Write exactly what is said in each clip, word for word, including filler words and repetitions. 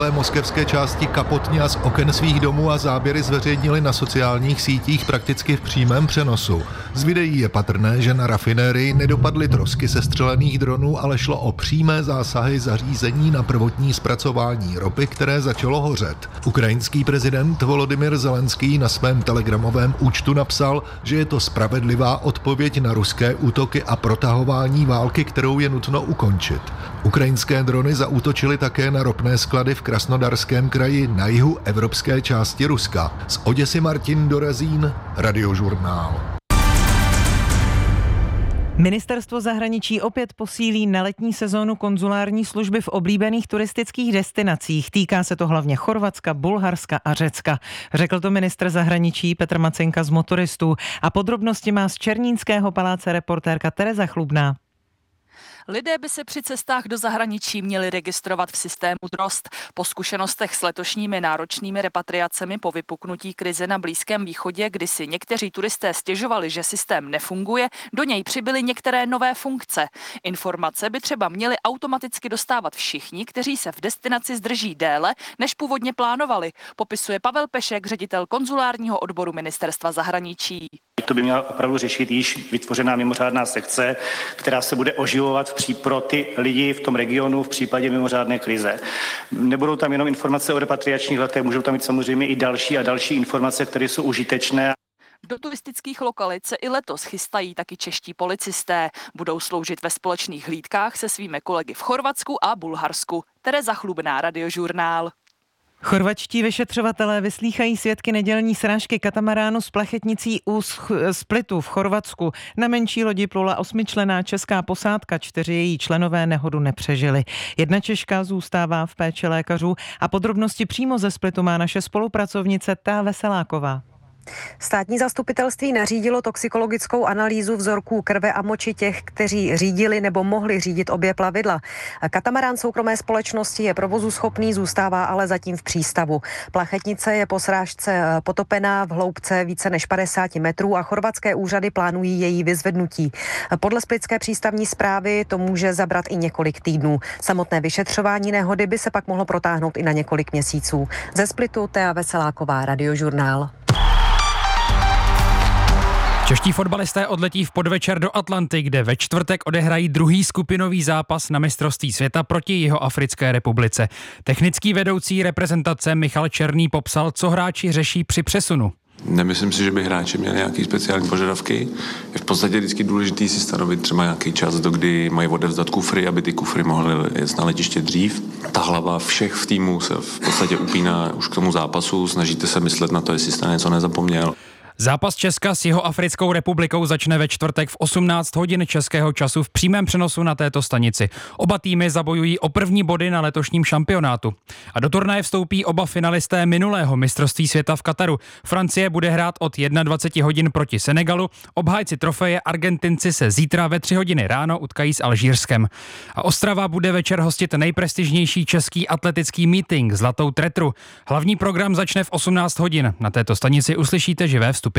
Moskevské části Kapotňa z oken svých domů a záběry zveřejnili na sociálních sítích prakticky v přímém přenosu. Z videí je patrné, že na rafinérii nedopadly trosky sestřelených dronů, ale šlo o přímé zásahy zařízení na prvotní zpracování ropy, které začalo hořet. Ukrajinský prezident Volodymyr Zelenský na svém telegramovém účtu napsal, že je to spravedlivá odpověď na ruské útoky a protahování války, kterou je nutno ukončit. Ukrajinské drony zaútočily také na ropné sklady v Krasnodarském kraji na jihu evropské části Ruska. Z Oděsy Martin Dorazín, Radiožurnál. Ministerstvo zahraničí opět posílí na letní sezónu konzulární služby v oblíbených turistických destinacích. Týká se to hlavně Chorvatska, Bulharska a Řecka. Řekl to ministr zahraničí Petr Macinka z Motoristů. A podrobnosti má z Černínského paláce reportérka Tereza Chlubná. Lidé by se při cestách do zahraničí měli registrovat v systému Drozd. Po zkušenostech s letošními náročnými repatriacemi po vypuknutí krize na Blízkém východě, kdy si někteří turisté stěžovali, že systém nefunguje, do něj přibyly některé nové funkce. Informace by třeba měli automaticky dostávat všichni, kteří se v destinaci zdrží déle, než původně plánovali, popisuje Pavel Pešek, ředitel konzulárního odboru ministerstva zahraničí. To by měla opravdu řešit již vytvořená mimořádná sekce, která se bude oživovat v pří, pro ty lidi v tom regionu v případě mimořádné krize. Nebudou tam jenom informace o repatriačních letech, můžou tam mít samozřejmě i další a další informace, které jsou užitečné. Do turistických lokalit se i letos chystají taky čeští policisté. Budou sloužit ve společných hlídkách se svými kolegy v Chorvatsku a Bulharsku. Tereza Chlubná, Radiožurnál. Chorvatští vyšetřovatelé vyslýchají svědky nedělní srážky katamaránu s plachetnicí u Splitu v Chorvatsku. Na menší lodi plula osmičlenná česká posádka, čtyři její členové nehodu nepřežili. Jedna Češka zůstává v péči lékařů a podrobnosti přímo ze Splitu má naše spolupracovnice Tá Veseláková. Státní zastupitelství nařídilo toxikologickou analýzu vzorků krve a moči těch, kteří řídili nebo mohli řídit obě plavidla. Katamarán soukromé společnosti je provozu schopný, zůstává ale zatím v přístavu. Plachetnice je po srážce potopená v hloubce více než padesát metrů a chorvatské úřady plánují její vyzvednutí. Podle splitské přístavní správy to může zabrat i několik týdnů. Samotné vyšetřování nehody by se pak mohlo protáhnout i na několik měsíců. Ze Splitu Tá Veseláková, Radiožurnál. Čeští fotbalisté odletí v podvečer do Atlanty, kde ve čtvrtek odehrají druhý skupinový zápas na mistrovství světa proti Jihoafrické republice. Technický vedoucí reprezentace Michal Černý popsal, co hráči řeší při přesunu. Nemyslím si, že by hráči měli nějaké speciální požadavky. Je v podstatě vždycky důležitý si stanovit třeba nějaký čas, do kdy mají odevzdat kufry, aby ty kufry mohly jet na letiště dřív. Ta hlava všech v týmu se v podstatě upíná už k tomu zápasu, snažíte se myslet na to, jestli jste něco nezapomněl. Zápas Česka s Jihoafrickou republikou začne ve čtvrtek v osmnáct hodin českého času v přímém přenosu na této stanici. Oba týmy zabojují o první body na letošním šampionátu. A do turnaje vstoupí oba finalisté minulého mistrovství světa v Kataru. Francie bude hrát od dvacet jedna hodin proti Senegalu. Obhájci trofeje Argentinci se zítra ve tři hodiny ráno utkají s Alžírskem. A Ostrava bude večer hostit nejprestižnější český atletický meeting Zlatou tretru. Hlavní program začne v osmnáct hodin. Na této stanici uslyšíte živé vstupy.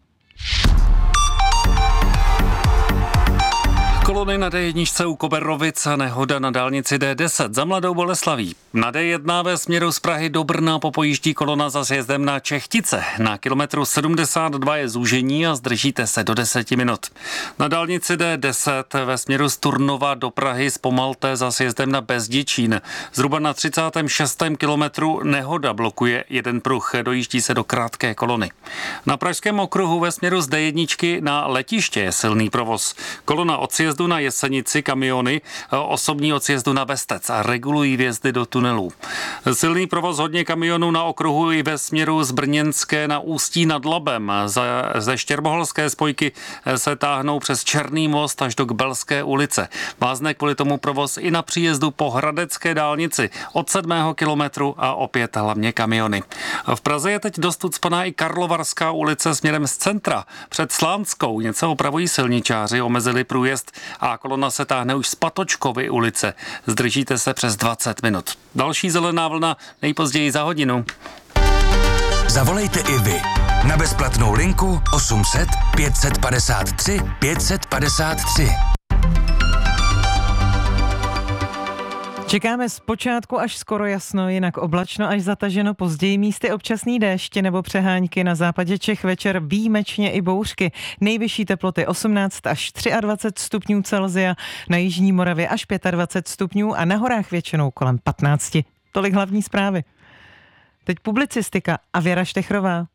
Kolony na dé jedna u Koberovic a nehoda na dálnici dé deset za Mladou Boleslaví. Na dé jedna ve směru z Prahy do Brna popojíždí kolona za sjezdem na Čechtice. Na kilometru sedmdesát dva je zúžení a zdržíte se do deseti minut. Na dálnici dé deset ve směru z Turnova do Prahy zpomalte za sjezdem na Bezděčín. Zhruba na třicátém šestém kilometru nehoda blokuje jeden pruh, dojíždí se do krátké kolony. Na pražském okruhu ve směru z dé jedna na letiště je silný provoz. Kolona od sjezdu na Jesenici kamiony, osobní od sjezdu na Bestec a regulují vjezdy do tunelů. Silný provoz hodně kamionů na okruhu i ve směru z Brněnské na Ústí nad Labem. Ze Štěrboholské spojky se táhnou přes Černý most až do Kbelské ulice. Vázne kvůli tomu provoz i na příjezdu po Hradecké dálnici od sedmého kilometru a opět hlavně kamiony. V Praze je teď dost ucpaná i Karlovarská ulice směrem z centra. Před Slánskou něco opravují silničáři, omezili průjezd a kolona se táhne už z Patočkovy ulice. Zdržíte se přes dvacet minut. Další zelená vlna nejpozději za hodinu. Zavolejte i vy na bezplatnou linku osm set pět set padesát tři pět set padesát tři. Čekáme zpočátku až skoro jasno, jinak oblačno až zataženo, později místy občasný déšť nebo přehánky, na západě Čech večer výjimečně i bouřky. Nejvyšší teploty osmnáct až dvacet tři stupňů Celsia, na jižní Moravě až dvacet pět stupňů a na horách většinou kolem patnáct. Tolik hlavní zprávy. Teď publicistika a Věra Štechrová.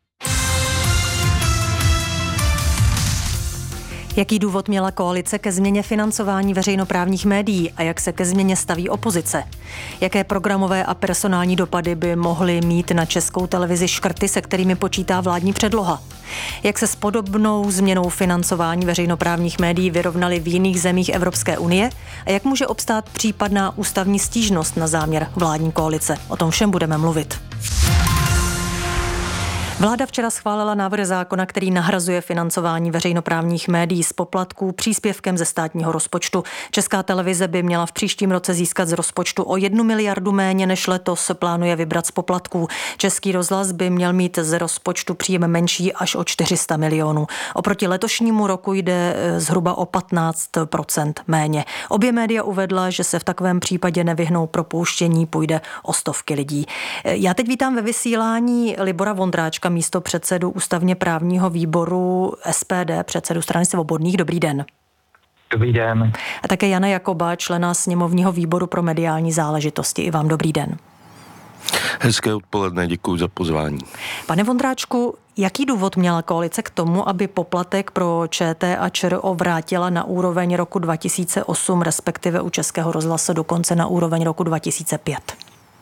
Jaký důvod měla koalice ke změně financování veřejnoprávních médií a jak se ke změně staví opozice? Jaké programové a personální dopady by mohly mít na Českou televizi škrty, se kterými počítá vládní předloha? Jak se s podobnou změnou financování veřejnoprávních médií vyrovnali v jiných zemích Evropské unie a jak může obstát případná ústavní stížnost na záměr vládní koalice? O tom všem budeme mluvit. Vláda včera schválila návrh zákona, který nahrazuje financování veřejnoprávních médií z poplatků příspěvkem ze státního rozpočtu. Česká televize by měla v příštím roce získat z rozpočtu o jednu miliardu méně než letos plánuje vybrat z poplatků. Český rozhlas by měl mít z rozpočtu příjem menší až o čtyři sta milionů. Oproti letošnímu roku jde zhruba o patnáct procent méně. Obě média uvedla, že se v takovém případě nevyhnou propouštění, půjde o stovky lidí. Já teď vítám ve vysílání Libora Vondráčka, místo předsedu ústavně právního výboru S P D, předsedu strany Svobodných. Dobrý den. Dobrý den. A také Jana Jakoba, člena sněmovního výboru pro mediální záležitosti. I vám dobrý den. Hezké odpoledne, děkuji za pozvání. Pane Vondráčku, jaký důvod měla koalice k tomu, aby poplatek pro ČT a ČRO vrátila na úroveň roku dva tisíce osm, respektive u Českého rozhlasu dokonce na úroveň roku dva tisíce pět?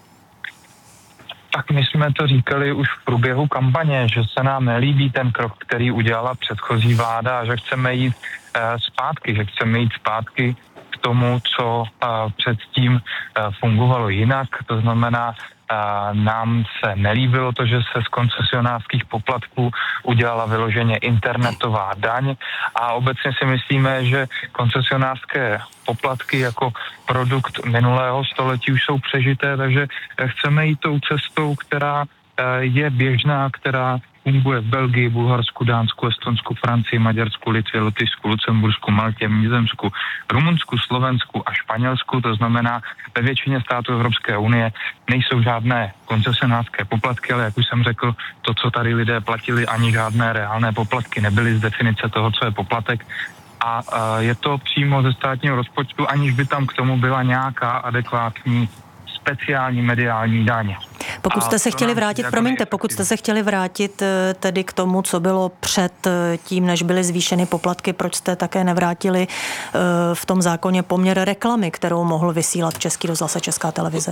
Tak my jsme to říkali už v průběhu kampaně, že se nám nelíbí ten krok, který udělala předchozí vláda a že chceme jít uh, zpátky, že chceme jít zpátky k tomu, co uh, předtím uh, fungovalo jinak. To znamená, uh, nám se nelíbilo to, že se z koncesionářských poplatků udělala vyloženě internetová daň a obecně si myslíme, že koncesionářské poplatky jako produkt minulého století už jsou přežité, takže chceme jít tou cestou, která je běžná, která funguje v Belgii, Bulharsku, Dánsku, Estonsku, Francii, Maďarsku, Litvě, Lotyšsku, Lucembursku, Maltě, Nizozemsku, Rumunsku, Slovensku a Španělsku. To znamená, ve většině států Evropské unie nejsou žádné koncesionářské poplatky, ale jak už jsem řekl, to, co tady lidé platili, ani žádné reálné poplatky nebyly z definice toho, co je poplatek. A je to přímo ze státního rozpočtu, aniž by tam k tomu byla nějaká adekvátní speciální mediální daň. Pokud jste se chtěli vrátit, promiňte, pokud jste se chtěli vrátit tedy k tomu, co bylo před tím, než byly zvýšeny poplatky, proč jste také nevrátili v tom zákoně poměr reklamy, kterou mohl vysílat Český rozhlas a Česká televize?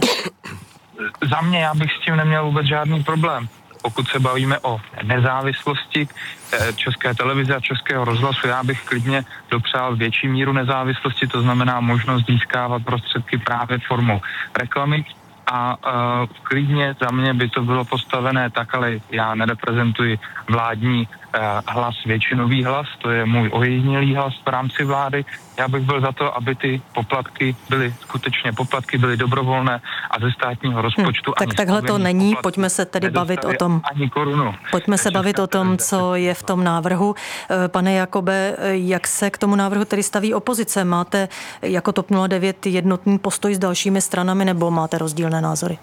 Za mě, já bych s tím neměl vůbec žádný problém. Pokud se bavíme o nezávislosti České televize a Českého rozhlasu, já bych klidně dopřál větší míru nezávislosti, to znamená možnost získávat prostředky právě formou reklamy. A uh, klidně za mě by to bylo postavené tak, ale já nereprezentuji vládní uh, hlas, většinový hlas, to je můj ojedinělý hlas v rámci vlády. Já bych byl za to, aby ty poplatky byly skutečně poplatky, byly dobrovolné a ze státního rozpočtu. Hmm, tak takhle to není, pojďme se tedy bavit o tom. Ani korunu. Pojďme se bavit o tom, co je v tom návrhu. Pane Jakobe, jak se k tomu návrhu tedy staví opozice? Máte jako TOP nula devět jednotný postoj s dalšími stranami nebo máte rozdílné názory?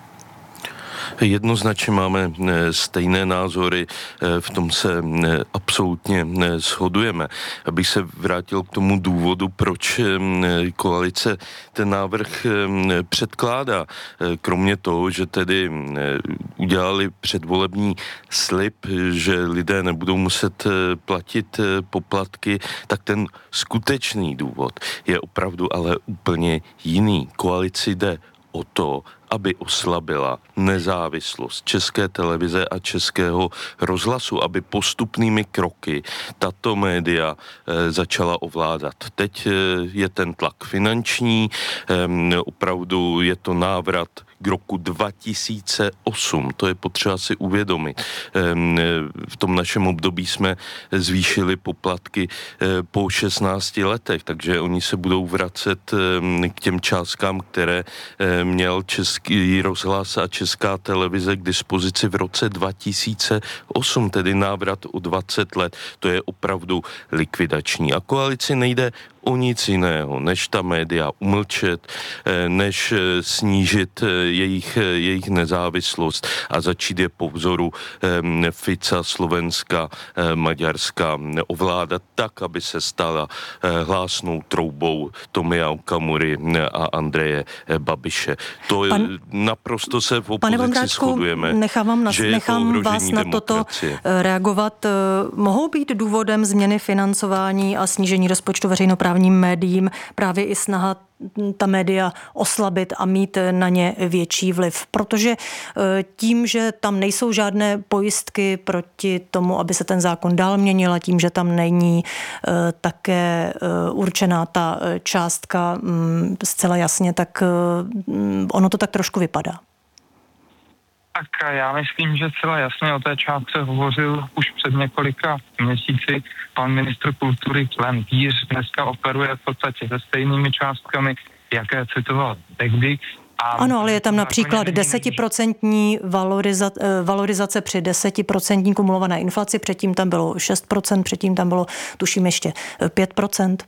Jednoznačně máme stejné názory, v tom se absolutně shodujeme. Abych se vrátil k tomu důvodu, proč koalice ten návrh předkládá. Kromě toho, že tedy udělali předvolební slib, že lidé nebudou muset platit poplatky, tak ten skutečný důvod je opravdu ale úplně jiný. Koalici jde o to, aby oslabila nezávislost České televize a Českého rozhlasu, aby postupnými kroky tato média e, začala ovládat. Teď e, je ten tlak finanční, e, opravdu je to návrat k roku dva tisíce osm, to je potřeba si uvědomit. E, v tom našem období jsme zvýšili poplatky e, po šestnácti letech, takže oni se budou vracet e, k těm částkám, které e, měl Český rozhlas a Česká televize k dispozici v roce dva tisíce osm, tedy návrat o dvacet let. To je opravdu likvidační. A koalici nejde o nic jiného, než ta média umlčet, než snížit jejich, jejich nezávislost a začít je po vzoru Fica, Slovenska, Maďarska ovládat tak, aby se stala hlásnou troubou Tomia Okamury a Andreje Babiše. To Pan, naprosto se v opozici shodujeme, nechám, že nechám vás na toto reagovat. Mohou být důvodem změny financování a snížení rozpočtu veřejnoprávním médiím právě i snaha ta média oslabit a mít na ně větší vliv. Protože tím, že tam nejsou žádné pojistky proti tomu, aby se ten zákon dál měnil a tím, že tam není také určená ta částka zcela jasně, tak ono to tak trošku vypadá. Tak já myslím, že celá jasně o té částce hovořil už před několika měsíci pan ministr kultury Klen Týř. Dneska operuje v podstatě se stejnými částkami, jaké citoval tehdy. A ano, ale je tam například desetiprocentní valorizace, valorizace při desetiprocentní kumulované inflaci, předtím tam bylo šest procent, předtím tam bylo, tuším, ještě pět procent.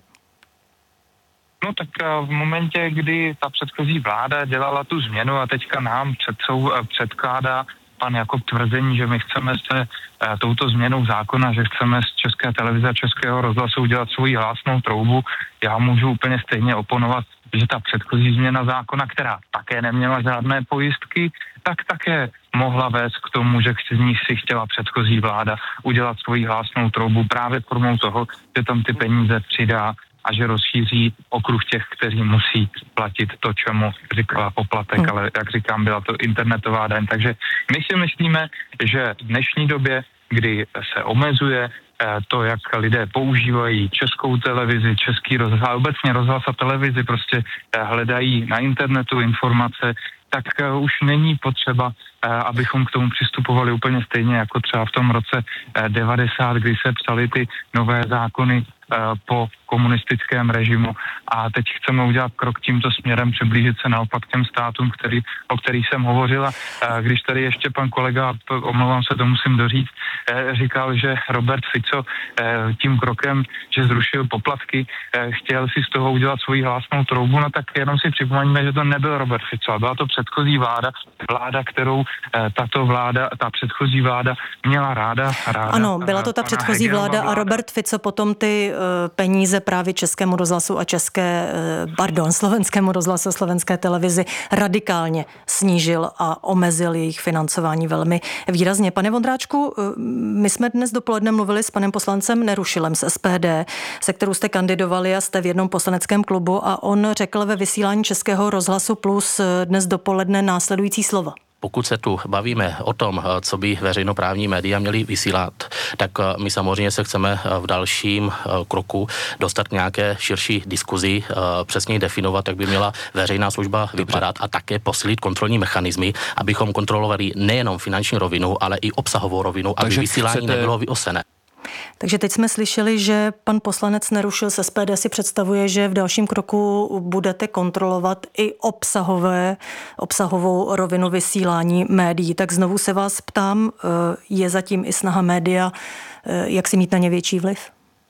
No tak v momentě, kdy ta předchozí vláda dělala tu změnu a teďka nám předsou, předkládá pan Jakob tvrzení, že my chceme se touto změnou zákona, že chceme z České televize a Českého rozhlasu udělat svoji hlásnou troubu, já můžu úplně stejně oponovat, že ta předchozí změna zákona, která také neměla žádné pojistky, tak také mohla vést k tomu, že z ní si chtěla předchozí vláda udělat svoji hlásnou troubu právě formou toho, že tam ty peníze přidá a že rozšíří okruh těch, kteří musí platit to, čemu říkala poplatek, hmm. ale jak říkám, byla to internetová daň. Takže my si myslíme, že v dnešní době, kdy se omezuje to, jak lidé používají Českou televizi, Český rozhlas, a obecně rozhlas a televizi, prostě hledají na internetu informace, tak už není potřeba, abychom k tomu přistupovali úplně stejně jako třeba v tom roce devadesát, kdy se psaly ty nové zákony po komunistickém režimu a teď chceme udělat krok tímto směrem, přiblížit se naopak těm státům, který, o kterých jsem hovořila. Když tady ještě pan kolega, omlouvám se, to musím doříct, říkal, že Robert Fico tím krokem, že zrušil poplatky, chtěl si z toho udělat svoji hlásnou troubu, no tak jenom si připomeňme, že to nebyl Robert Fico, a byla to předchozí vláda, vláda, kterou tato vláda, ta předchozí vláda měla ráda. ráda ano, byla to ta předchozí vláda a Robert Fico potom ty peníze právě Českému rozhlasu a české, pardon, Slovenskému rozhlasu a slovenské televizi radikálně snížil a omezil jejich financování velmi výrazně. Pane Vondráčku, my jsme dnes dopoledne mluvili s panem poslancem Nerušilem z S P D, se kterou jste kandidovali a jste v jednom poslaneckém klubu a on řekl ve vysílání Českého rozhlasu Plus dnes dopoledne následující slova. Pokud se tu bavíme o tom, co by veřejnoprávní média měly vysílat, tak my samozřejmě se chceme v dalším kroku dostat k nějaké širší diskuzi, přesně definovat, jak by měla veřejná služba vypadat a také posílit kontrolní mechanismy, abychom kontrolovali nejenom finanční rovinu, ale i obsahovou rovinu, takže aby vysílání chcete... nebylo vyosené. Takže teď jsme slyšeli, že pan poslanec Nerušil z S P D si představuje, že v dalším kroku budete kontrolovat i obsahové, obsahovou rovinu vysílání médií. Tak znovu se vás ptám, je zatím i snaha média, jak si mít na ně větší vliv?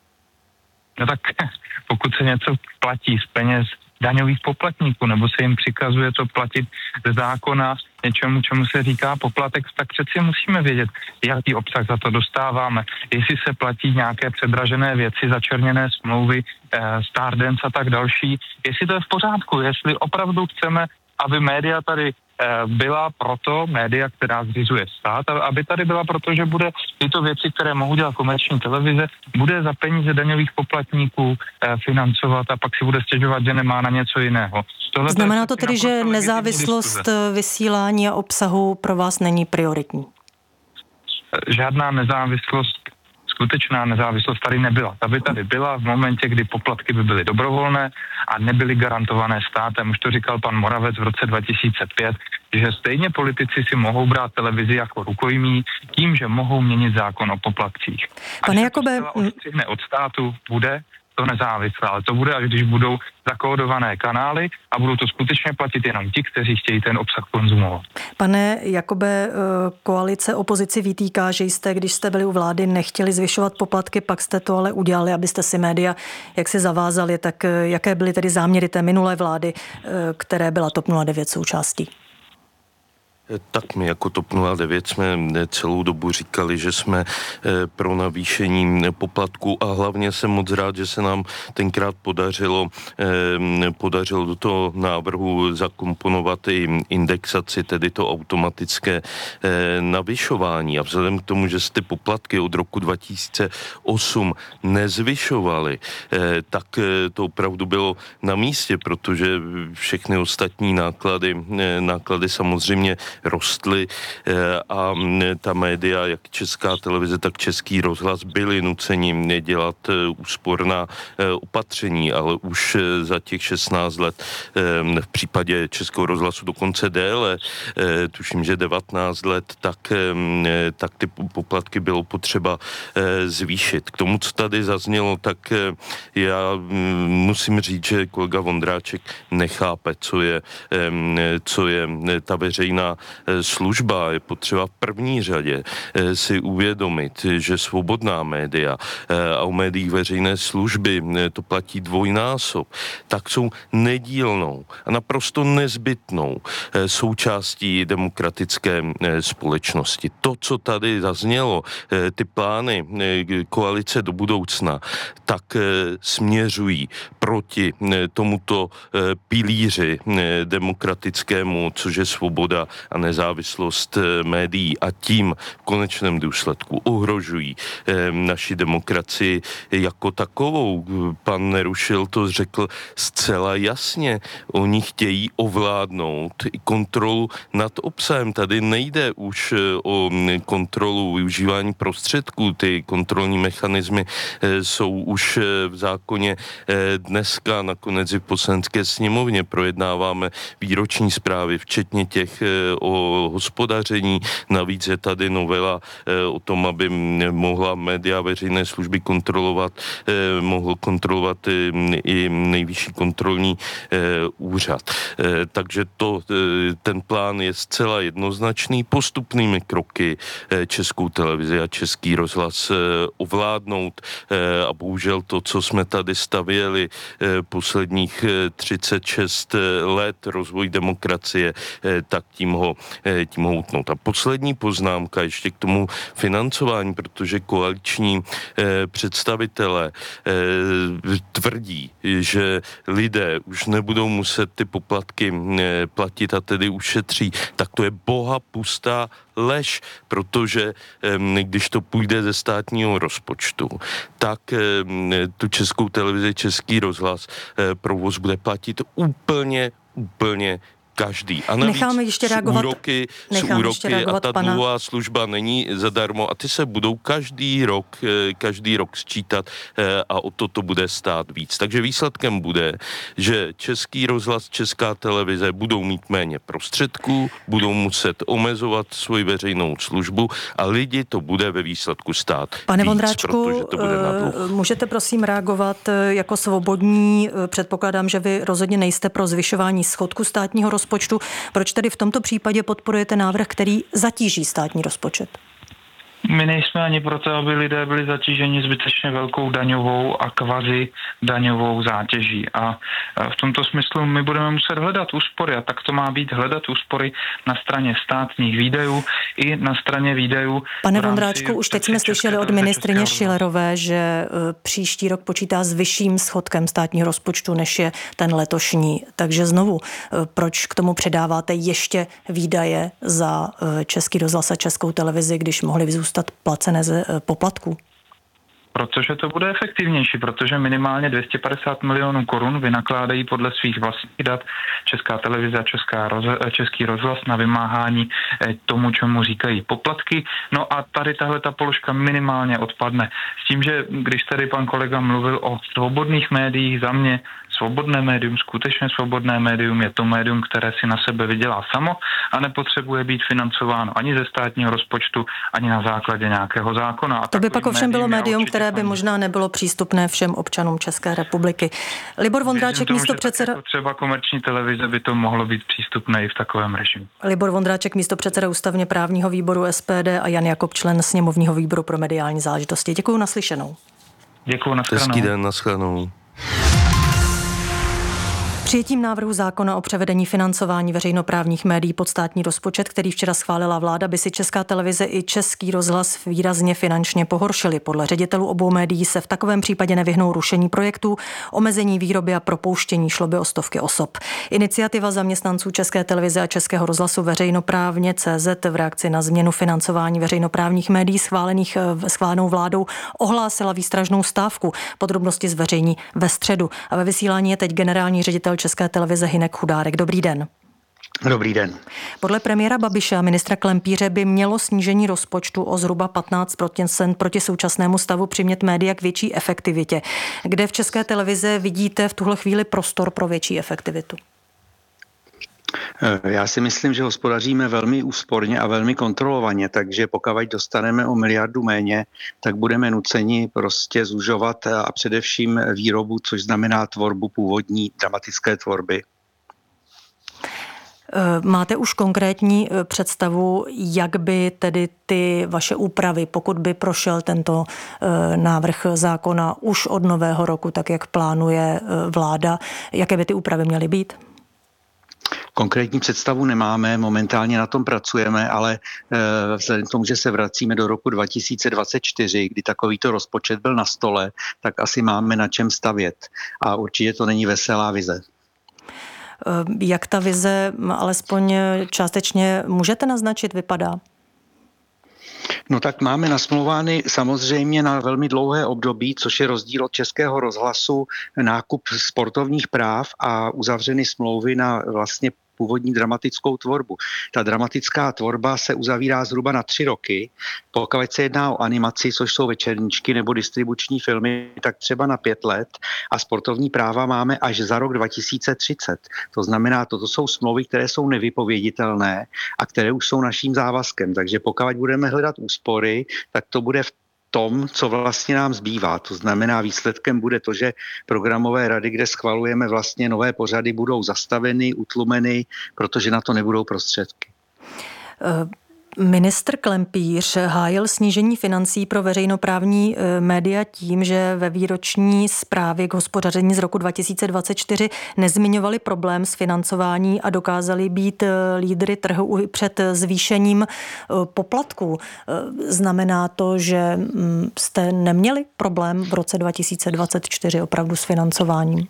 No tak pokud se něco platí z peněz daňových poplatníků, nebo se jim přikazuje to platit ze zákona něčemu, čemu se říká poplatek, tak přeci musíme vědět, jaký obsah za to dostáváme. Jestli se platí nějaké předražené věci, začerněné smlouvy, eh, Stardance a tak další, jestli to je v pořádku, jestli opravdu chceme, aby média tady byla proto média, která zřizuje stát, aby tady byla proto, že bude tyto věci, které mohou dělat komerční televize, bude za peníze daňových poplatníků financovat a pak si bude stěžovat, že nemá na něco jiného. Tohle Znamená to tedy, že nezávislost diskuze. Vysílání a obsahu pro vás není prioritní? Žádná nezávislost, skutečná nezávislost tady nebyla. Ta by tady byla v momentě, kdy poplatky by byly dobrovolné a nebyly garantované státem. Už to říkal pan Moravec v roce dva tisíce pět, že stejně politici si mohou brát televizi jako rukojmí tím, že mohou měnit zákon o poplatcích. Pane Jakobe, odstřihne od státu, bude to nezávislé, ale to bude, až když budou zakódované kanály a budou to skutečně platit jenom ti, kteří chtějí ten obsah konzumovat. Pane Jakobe, koalice opozici vytýká, že jste, když jste byli u vlády, nechtěli zvyšovat poplatky, pak jste to ale udělali, abyste si média jak se zavázali. Tak jaké byly tedy záměry té minulé vlády, které byla TOP nula devět součástí? Tak my jako TOP nula devět jsme celou dobu říkali, že jsme pro navýšení poplatku a hlavně jsem moc rád, že se nám tenkrát podařilo, podařilo do toho návrhu zakomponovat i indexaci, tedy to automatické navyšování. A vzhledem k tomu, že se ty poplatky od roku dva tisíce osm nezvyšovaly, tak to opravdu bylo na místě, protože všechny ostatní náklady, náklady samozřejmě rostly a ta média, jak Česká televize, tak Český rozhlas byli nuceni dělat úsporná opatření, ale už za těch šestnáct let v případě Českého rozhlasu dokonce déle, tuším, že devatenáct let, tak, tak ty poplatky bylo potřeba zvýšit. K tomu, co tady zaznělo, tak já musím říct, že kolega Vondráček nechápe, co je, co je ta veřejná služba. Je potřeba v první řadě si uvědomit, že svobodná média a u médií veřejné služby to platí dvojnásob, tak jsou nedílnou a naprosto nezbytnou součástí demokratické společnosti. To, co tady zaznělo, ty plány koalice do budoucna, tak směřují proti tomuto pilíři demokratickému, což je svoboda a nezávislost médií a tím v konečném důsledku ohrožují naši demokracii jako takovou. Pan Nerušil to řekl zcela jasně. Oni chtějí ovládnout i kontrolu nad obsahem. Tady nejde už o kontrolu využívání prostředků. Ty kontrolní mechanismy jsou už v zákoně dneska, nakonec i v Poslanecké sněmovně projednáváme výroční zprávy, včetně těch o hospodaření. Navíc je tady novela o tom, aby mohla média veřejné služby kontrolovat, mohl kontrolovat i nejvyšší kontrolní úřad. Takže to, ten plán je zcela jednoznačný. Postupnými kroky Českou televizi a Český rozhlas ovládnout a bohužel to, co jsme tady stavěli posledních třicet šest let, rozvoj demokracie, tak tím ho, tím ho utnout. A poslední poznámka ještě k tomu financování, protože koaliční představitelé tvrdí, že lidé už nebudou muset ty poplatky platit a tedy ušetří, tak to je boha pustá lež, protože když to půjde ze státního rozpočtu, tak tu Českou televizi, Český rozhlas provoz bude platit úplně, úplně každý. A navíc necháme ještě reagovat, s úroky, s úroky a ta pana... dluhová služba není zadarmo a ty se budou každý rok, každý rok sčítat a o to to bude stát víc. Takže výsledkem bude, že Český rozhlas, Česká televize budou mít méně prostředků, budou muset omezovat svoji veřejnou službu a lidi to bude ve výsledku stát Pane víc, Vondráčku, to bude na dluh. Můžete prosím reagovat jako svobodní, předpokládám, že vy rozhodně nejste pro zvyšování schodku státního rozpočtu. rozpočtu. Proč tedy v tomto případě podporujete návrh, který zatíží státní rozpočet? My nejsme ani proto, aby lidé byli zatíženi zbytečně velkou daňovou a kvazi daňovou zátěží. A v tomto smyslu my budeme muset hledat úspory a tak to má být hledat úspory na straně státních výdajů i na straně výdajů. Pane Vondráčku, už teď jsme slyšeli od ministryně Schillerové, že příští rok počítá s vyšším schodkem státního rozpočtu, než je ten letošní. Takže znovu, proč k tomu předáváte ještě výdaje za Český rozhlas a Českou televizi, když mohli vzůstat placené z poplatků? Protože to bude efektivnější, protože minimálně dvě stě padesát milionů korun vynakládají podle svých vlastních dat Česká televize a Česká roz, Český rozhlas na vymáhání tomu, čemu říkají poplatky. No a tady tahle ta položka minimálně odpadne. S tím, že když tady pan kolega mluvil o svobodných médiích, za mě svobodné médium, skutečně svobodné médium je to médium, které si na sebe vydělá samo a nepotřebuje být financováno ani ze státního rozpočtu, ani na základě nějakého zákona. A to by pak ovšem bylo médium, které by možná nebylo přístupné všem občanům České republiky. Libor Vondráček, místopředseda... Jako třeba komerční televize by to mohlo být přístupné i v takovém režimu. Libor Vondráček, místopředseda ústavně právního výboru S P D a Jan Jakob, člen sněmovního výboru pro mediální záležitosti. Děkuju, naslyšenou. Děkuju, nashledanou. Hezký den, nashledanou. Přijetím návrhu zákona o převedení financování veřejnoprávních médií pod státní rozpočet, který včera schválila vláda, by si Česká televize i Český rozhlas výrazně finančně pohoršili. Podle ředitelů obou médií se v takovém případě nevyhnou rušení projektů, omezení výroby a propouštění, šlo by o stovky osob. Iniciativa zaměstnanců České televize a Českého rozhlasu veřejnoprávně C Z v reakci na změnu financování veřejnoprávních médií schválených schválenou vládou ohlásila výstražnou stávku. Podrobnosti zveřejní ve středu. A ve vysílání je teď generální ředitel České televize Hynek Chudárek. Dobrý den. Dobrý den. Podle premiéra Babiše a ministra Klempíře by mělo snížení rozpočtu o zhruba patnáct procent proti současnému stavu přimět média k větší efektivitě. Kde v České televize vidíte v tuhle chvíli prostor pro větší efektivitu? Já si myslím, že hospodaříme velmi úsporně a velmi kontrolovaně, takže pokud dostaneme o miliardu méně, tak budeme nuceni prostě zužovat a především výrobu, což znamená tvorbu původní dramatické tvorby. Máte už konkrétní představu, jak by tedy ty vaše úpravy, pokud by prošel tento návrh zákona už od nového roku, tak jak plánuje vláda, jaké by ty úpravy měly být? Konkrétní představu nemáme, momentálně na tom pracujeme, ale vzhledem k tomu, že se vracíme do roku dva tisíce dvacet čtyři, kdy takovýto rozpočet byl na stole, tak asi máme na čem stavět. A určitě to není veselá vize. Jak ta vize, alespoň částečně můžete naznačit, vypadá? No tak máme nasmlouvány samozřejmě na velmi dlouhé období, což je rozdíl od Českého rozhlasu, nákup sportovních práv a uzavřeny smlouvy na vlastně původní dramatickou tvorbu. Ta dramatická tvorba se uzavírá zhruba na tři roky. Pokud se jedná o animaci, což jsou večerníčky nebo distribuční filmy, tak třeba na pět let a sportovní práva máme až za rok dva tisíce třicet. To znamená, toto jsou smlouvy, které jsou nevypověditelné a které už jsou naším závazkem. Takže pokud budeme hledat úspory, tak to bude v tom, co vlastně nám zbývá. To znamená, výsledkem bude to, že programové rady, kde schvalujeme vlastně nové pořady, budou zastaveny, utlumeny, protože na to nebudou prostředky. Uh... Ministr Klempíř hájil snížení financí pro veřejnoprávní média tím, že ve výroční zprávě k hospodaření z roku dva tisíce dvacet čtyři nezmiňovali problém s financování a dokázali být lídry trhu před zvýšením poplatků. Znamená to, že jste neměli problém v roce dva tisíce dvacet čtyři opravdu s financováním?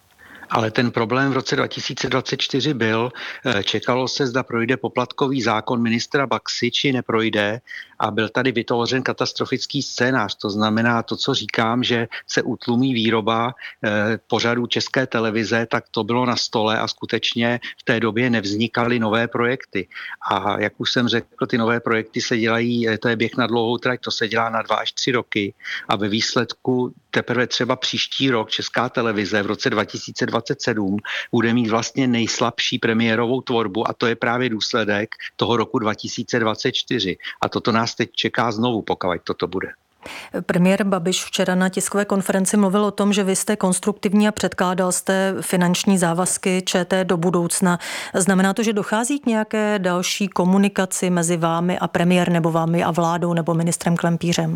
Ale ten problém v roce dva tisíce dvacet čtyři byl, čekalo se, zda projde poplatkový zákon ministra Baxy, či neprojde a byl tady vytvořen katastrofický scénář. To znamená to, co říkám, že se utlumí výroba pořadů České televize, tak to bylo na stole a skutečně v té době nevznikaly nové projekty. A jak už jsem řekl, ty nové projekty se dělají, to je běh na dlouhou trať, to se dělá na dva až tři roky a ve výsledku teprve třeba příští rok Česká televize v roce dva tisíce dvacet sedm bude mít vlastně nejslabší premiérovou tvorbu a to je právě důsledek toho roku dva tisíce dvacet čtyři. A toto nás teď čeká znovu, pokud toto bude. Premiér Babiš včera na tiskové konferenci mluvil o tom, že vy jste konstruktivní a předkládal jste finanční závazky ČT do budoucna. Znamená to, že dochází k nějaké další komunikaci mezi vámi a premiér nebo vámi a vládou nebo ministrem Klempířem?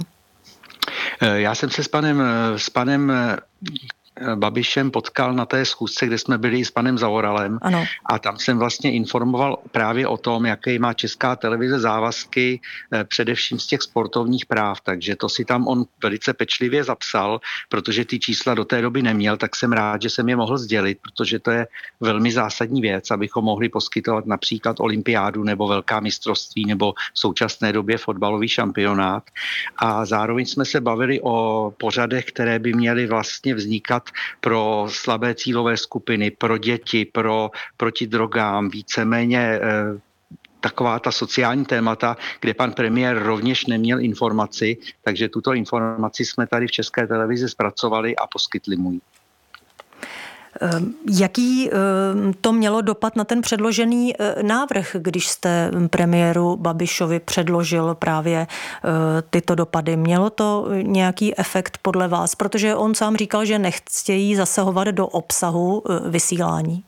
Já jsem se s panem, s panem Babišem potkal na té schůzce, kde jsme byli s panem Zaoralem. Ano. A tam jsem vlastně informoval právě o tom, jaké má Česká televize závazky především z těch sportovních práv. Takže to si tam on velice pečlivě zapsal, protože ty čísla do té doby neměl, tak jsem rád, že jsem je mohl sdělit, protože to je velmi zásadní věc, abychom mohli poskytovat například olympiádu nebo velká mistrovství nebo v současné době fotbalový šampionát. A zároveň jsme se bavili o pořadech, které by měly vlastně vznikat pro slabé cílové skupiny, pro děti, pro proti drogám, víceméně eh, taková ta sociální témata, kde pan premiér rovněž neměl informaci, takže tuto informaci jsme tady v České televizi zpracovali a poskytli mu ji. Jaký to mělo dopad na ten předložený návrh, když jste premiéru Babišovi předložil právě tyto dopady? Mělo to nějaký efekt podle vás? Protože on sám říkal, že nechtějí zasahovat do obsahu vysílání.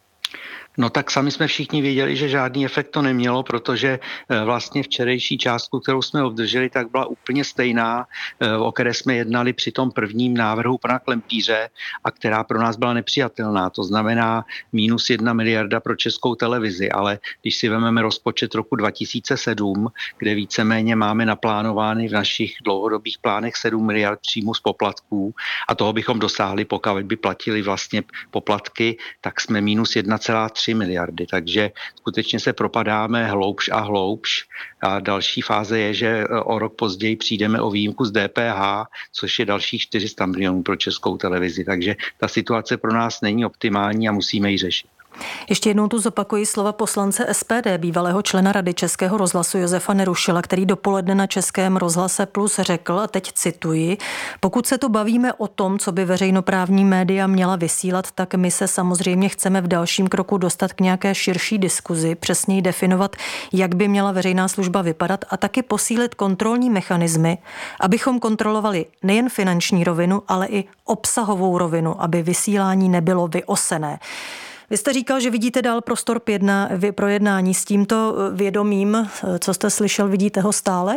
No tak sami jsme všichni věděli, že žádný efekt to nemělo, protože vlastně včerejší částku, kterou jsme obdrželi, tak byla úplně stejná, o které jsme jednali při tom prvním návrhu pana Klempíře a která pro nás byla nepřijatelná. To znamená minus jedna miliarda pro Českou televizi, ale když si vezmeme rozpočet roku dva tisíce sedm, kde víceméně máme naplánovány v našich dlouhodobých plánech sedm miliard příjmu z poplatků a toho bychom dosáhli, pokud by platili vlastně poplatky, tak jsme minus jedna celá tři miliardy, takže skutečně se propadáme hloubš a hloubš a další fáze je, že o rok později přijdeme o výjimku z D P H, což je dalších čtyři sta milionů pro Českou televizi, takže ta situace pro nás není optimální a musíme ji řešit. Ještě jednou tu zopakuji slova poslance S P D, bývalého člena Rady Českého rozhlasu Josefa Nerušila, který dopoledne na Českém rozhlase Plus řekl, a teď cituji, pokud se tu bavíme o tom, co by veřejnoprávní média měla vysílat, tak my se samozřejmě chceme v dalším kroku dostat k nějaké širší diskuzi, přesněji definovat, jak by měla veřejná služba vypadat a taky posílit kontrolní mechanismy, abychom kontrolovali nejen finanční rovinu, ale i obsahovou rovinu, aby vysílání nebylo vyosené. Vy jste říkal, že vidíte dál prostor pro jednání s tímto vědomím. Co jste slyšel, vidíte ho stále?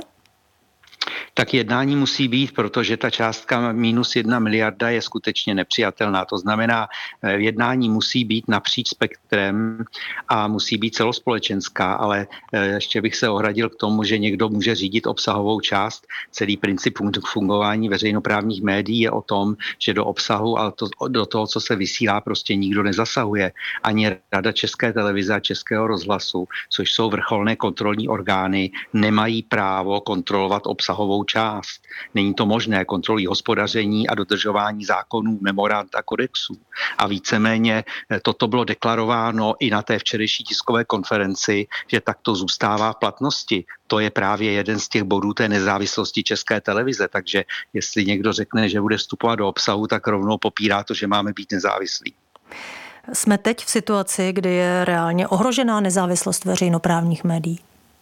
Tak jednání musí být, protože ta částka minus jedna miliarda je skutečně nepřijatelná. To znamená, jednání musí být napříč spektrem a musí být celospolečenská, ale ještě bych se ohradil k tomu, že někdo může řídit obsahovou část. Celý princip fungování veřejnoprávních médií je o tom, že do obsahu a to, do toho, co se vysílá, prostě nikdo nezasahuje. Ani Rada České televize a Českého rozhlasu, což jsou vrcholné kontrolní orgány, nemají právo kontrolovat obsahovou část. Není to možné, kontrolují hospodaření a dodržování zákonů, memorand a kodexů. A víceméně toto bylo deklarováno i na té včerejší tiskové konferenci, že takto zůstává v platnosti. To je právě jeden z těch bodů té nezávislosti České televize, takže jestli někdo řekne, že bude vstupovat do obsahu, tak rovnou popírá to, že máme být nezávislí. Jsme teď v situaci, kdy je reálně ohrožená nezávislost veřejnoprávních médií.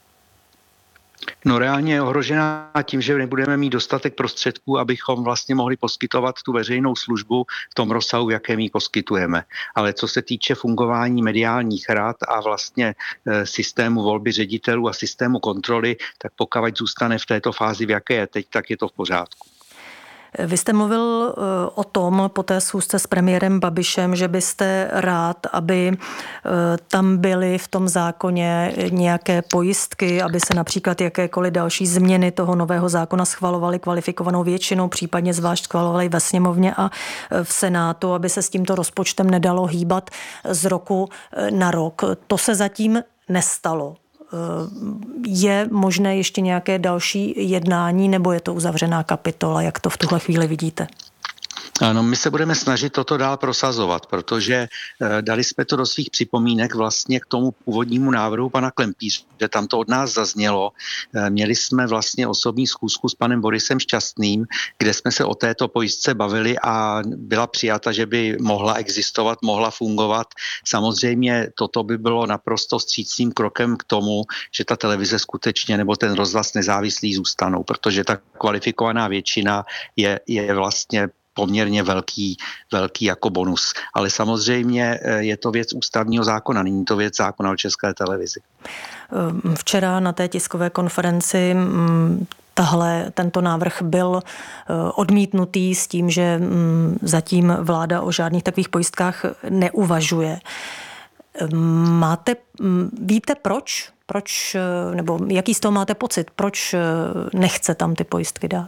No reálně je ohrožená tím, že nebudeme mít dostatek prostředků, abychom vlastně mohli poskytovat tu veřejnou službu v tom rozsahu, v jakém ji poskytujeme. Ale co se týče fungování mediálních rad a vlastně e, systému volby ředitelů a systému kontroly, tak pokud zůstane v této fázi, v jaké je teď, tak je to v pořádku. Vy jste mluvil o tom po té schůzce s premiérem Babišem, že byste rád, aby tam byly v tom zákoně nějaké pojistky, aby se například jakékoliv další změny toho nového zákona schvalovaly kvalifikovanou většinou, případně zvlášť schvalovaly ve sněmovně a v Senátu, aby se s tímto rozpočtem nedalo hýbat z roku na rok. To se zatím nestalo. Je možné ještě nějaké další jednání, nebo je to uzavřená kapitola? Jak to v tuhle chvíli vidíte? Ano, my se budeme snažit toto dál prosazovat, protože dali jsme to do svých připomínek vlastně k tomu původnímu návrhu pana Klempíře, že tam to od nás zaznělo. Měli jsme vlastně osobní schůzku s panem Borisem Šťastným, kde jsme se o této pojistce bavili a byla přijata, že by mohla existovat, mohla fungovat. Samozřejmě toto by bylo naprosto vstřícným krokem k tomu, že ta televize skutečně nebo ten rozhlas nezávislý zůstanou, protože ta kvalifikovaná většina je, je vlastně poměrně velký, velký jako bonus. Ale samozřejmě je to věc ústavního zákona, není to věc zákona o České televizi. Včera na té tiskové konferenci tahle, tento návrh byl odmítnutý s tím, že zatím vláda o žádných takových pojistkách neuvažuje. Máte, víte proč? Proč, nebo jaký z toho máte pocit? Proč nechce tam ty pojistky dát?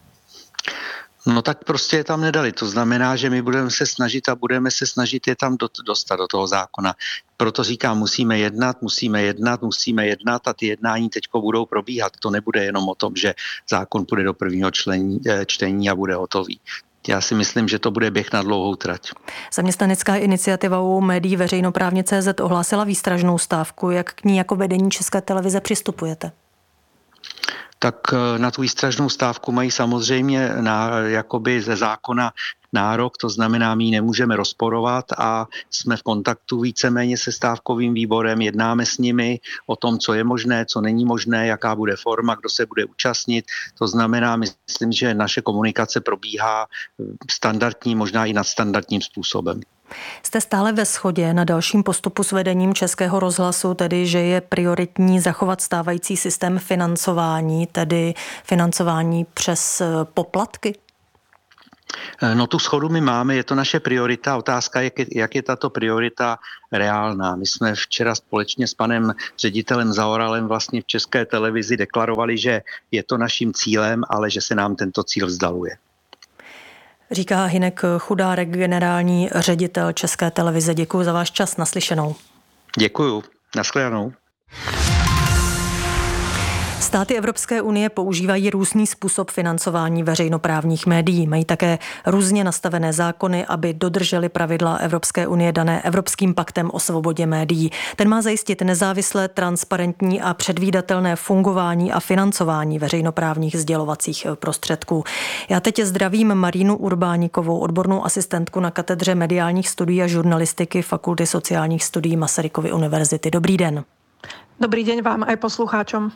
No tak prostě je tam nedali. To znamená, že my budeme se snažit a budeme se snažit je tam dostat do toho zákona. Proto říkám, musíme jednat, musíme jednat, musíme jednat a ty jednání teďko budou probíhat. To nebude jenom o tom, že zákon půjde do prvního člení, čtení a bude hotový. Já si myslím, že to bude běh na dlouhou trať. Zaměstnanecká iniciativa u médií veřejnoprávně C Z ohlásila výstražnou stávku. Jak k ní jako vedení České televize přistupujete? Tak na tu výstražnou stávku mají samozřejmě na, jakoby ze zákona nárok, to znamená, my ji nemůžeme rozporovat a jsme v kontaktu víceméně se stávkovým výborem, jednáme s nimi o tom, co je možné, co není možné, jaká bude forma, kdo se bude účastnit. To znamená, myslím, že naše komunikace probíhá standardním, možná i nadstandardním způsobem. Jste stále ve shodě na dalším postupu s vedením Českého rozhlasu, tedy že je prioritní zachovat stávající systém financování, tedy financování přes poplatky? No tu shodu my máme, je to naše priorita. Otázka je, jak je tato priorita reálná. My jsme včera společně s panem ředitelem Zaoralem vlastně v České televizi deklarovali, že je to naším cílem, ale že se nám tento cíl vzdaluje. Říká Hynek Chudárek, generální ředitel České televize. Děkuji za váš čas, naslyšenou. Děkuji, nashledanou. Státy Evropské unie používají různý způsob financování veřejnoprávních médií. Mají také různě nastavené zákony, aby dodrželi pravidla Evropské unie dané Evropským paktem o svobodě médií. Ten má zajistit nezávislé, transparentní a předvídatelné fungování a financování veřejnoprávních sdělovacích prostředků. Já teď zdravím Marínu Urbáníkovou, odbornou asistentku na katedře mediálních studií a žurnalistiky Fakulty sociálních studií Masarykovy univerzity. Dobrý den. Dobrý den vám aj poslucháčom.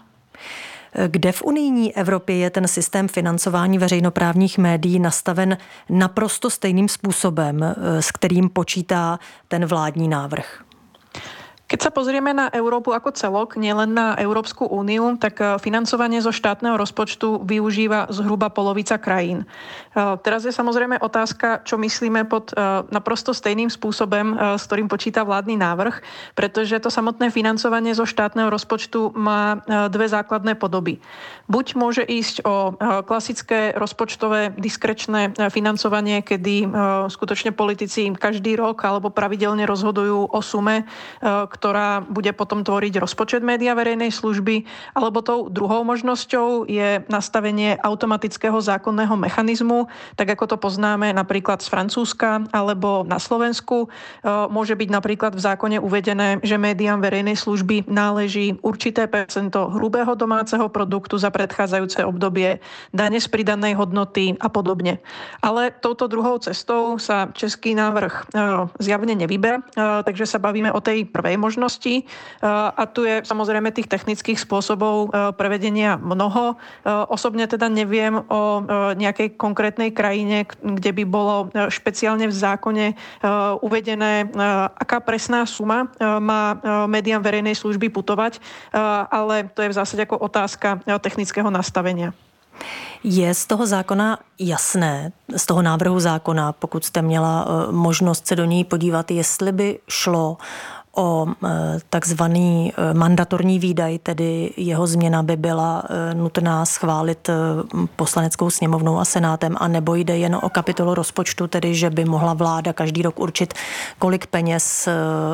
Kde v unijní Evropě je ten systém financování veřejnoprávních médií nastaven naprosto stejným způsobem, s kterým počítá ten vládní návrh? Keď sa pozrieme na Európu ako celok, nielen na Európsku úniu, tak financovanie zo štátneho rozpočtu využíva zhruba polovica krajín. Teraz je samozrejme otázka, čo myslíme pod naprosto stejným spôsobom, s ktorým počíta vládny návrh, pretože to samotné financovanie zo štátneho rozpočtu má dve základné podoby. Buď môže ísť o klasické rozpočtové diskrečné financovanie, kedy skutočne politici každý rok alebo pravidelne rozhodujú o sume, ktorá bude potom tvoriť rozpočet média verejnej služby, alebo tou druhou možnosťou je nastavenie automatického zákonného mechanizmu, tak ako to poznáme napríklad z Francúzska alebo na Slovensku. Môže byť napríklad v zákone uvedené, že médiám verejnej služby náleží určité percento hrubého domáceho produktu za predchádzajúce obdobie, dane z pridanej hodnoty a podobne. Ale touto druhou cestou sa český návrh zjavne nevyberá, takže sa bavíme o tej prvej možnosti. možnosti a tu je samozrejme tých technických spôsobov prevedenia mnoho. Osobne teda neviem o nejakej konkrétnej krajine, kde by bolo špeciálne v zákone uvedené, aká presná suma má médiám verejnej služby putovať, ale to je v zásade ako otázka technického nastavenia. Je z toho zákona jasné, z toho návrhu zákona, pokud jste měla možnost se do něj podívat, jestli by šlo o takzvaný mandatorní výdaj, tedy jeho změna by byla nutná schválit poslaneckou sněmovnou a senátem, a nebo jde jen o kapitolu rozpočtu, tedy že by mohla vláda každý rok určit, kolik peněz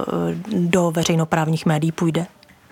do veřejnoprávních médií půjde?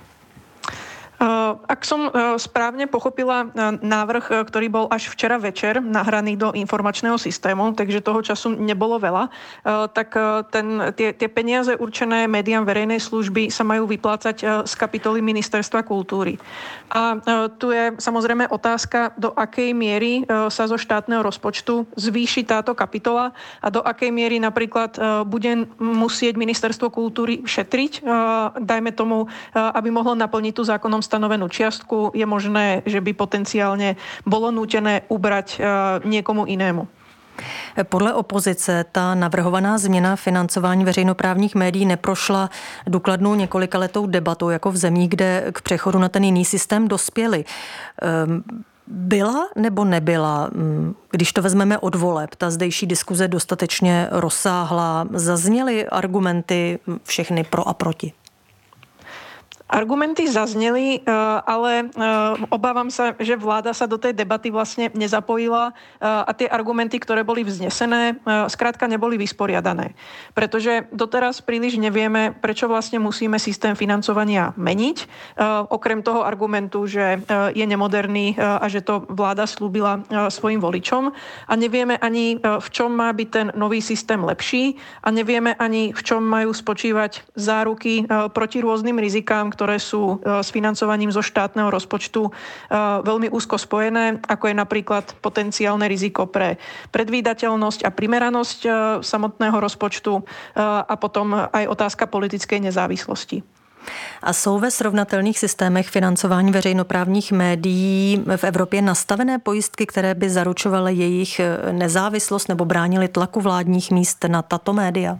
Ak som správne pochopila návrh, ktorý bol až včera večer nahraný do informačného systému, takže toho času nebolo veľa, tak ten, tie, tie peniaze určené médiám verejnej služby sa majú vyplácať z kapitoly Ministerstva kultúry. A tu je samozrejme otázka, do akej miery sa zo štátneho rozpočtu zvýši táto kapitola a do akej miery napríklad bude musieť Ministerstvo kultúry šetriť, dajme tomu, aby mohlo naplniť tú zákonom stanovenú čiastku, je možné, že by potenciálne bolo nútené ubrať niekomu inému. Podle opozice ta navrhovaná změna financování veřejnoprávních médií neprošla důkladnou několikaletou debatou, jako v zemích, kde k přechodu na ten jiný systém dospěli. Byla nebo nebyla, když to vezmeme od voleb, ta zdejší diskuze dostatečně rozsáhla? Zazněly argumenty všechny pro a proti? Argumenty zazneli, ale obávam sa, že vláda sa do tej debaty vlastne nezapojila a tie argumenty, ktoré boli vznesené, skrátka neboli vysporiadané. Pretože doteraz príliš nevieme, prečo vlastne musíme systém financovania meniť. Okrem toho argumentu, že je nemoderný a že to vláda slúbila svojim voličom. A nevieme ani, v čom má byť ten nový systém lepší a nevieme ani, v čom majú spočívať záruky proti rôznym rizikám, ktoré ktoré sú s financovaním zo štátneho rozpočtu veľmi úzko spojené, ako je napríklad potenciálne riziko pre predvídateľnosť a primeranosť samotného rozpočtu a potom aj otázka politickej nezávislosti. A jsou ve srovnatelných systémech financování veřejnoprávních médií v Evropě nastavené pojistky, které by zaručovaly jejich nezávislost nebo bránily tlaku vládních míst na tato média?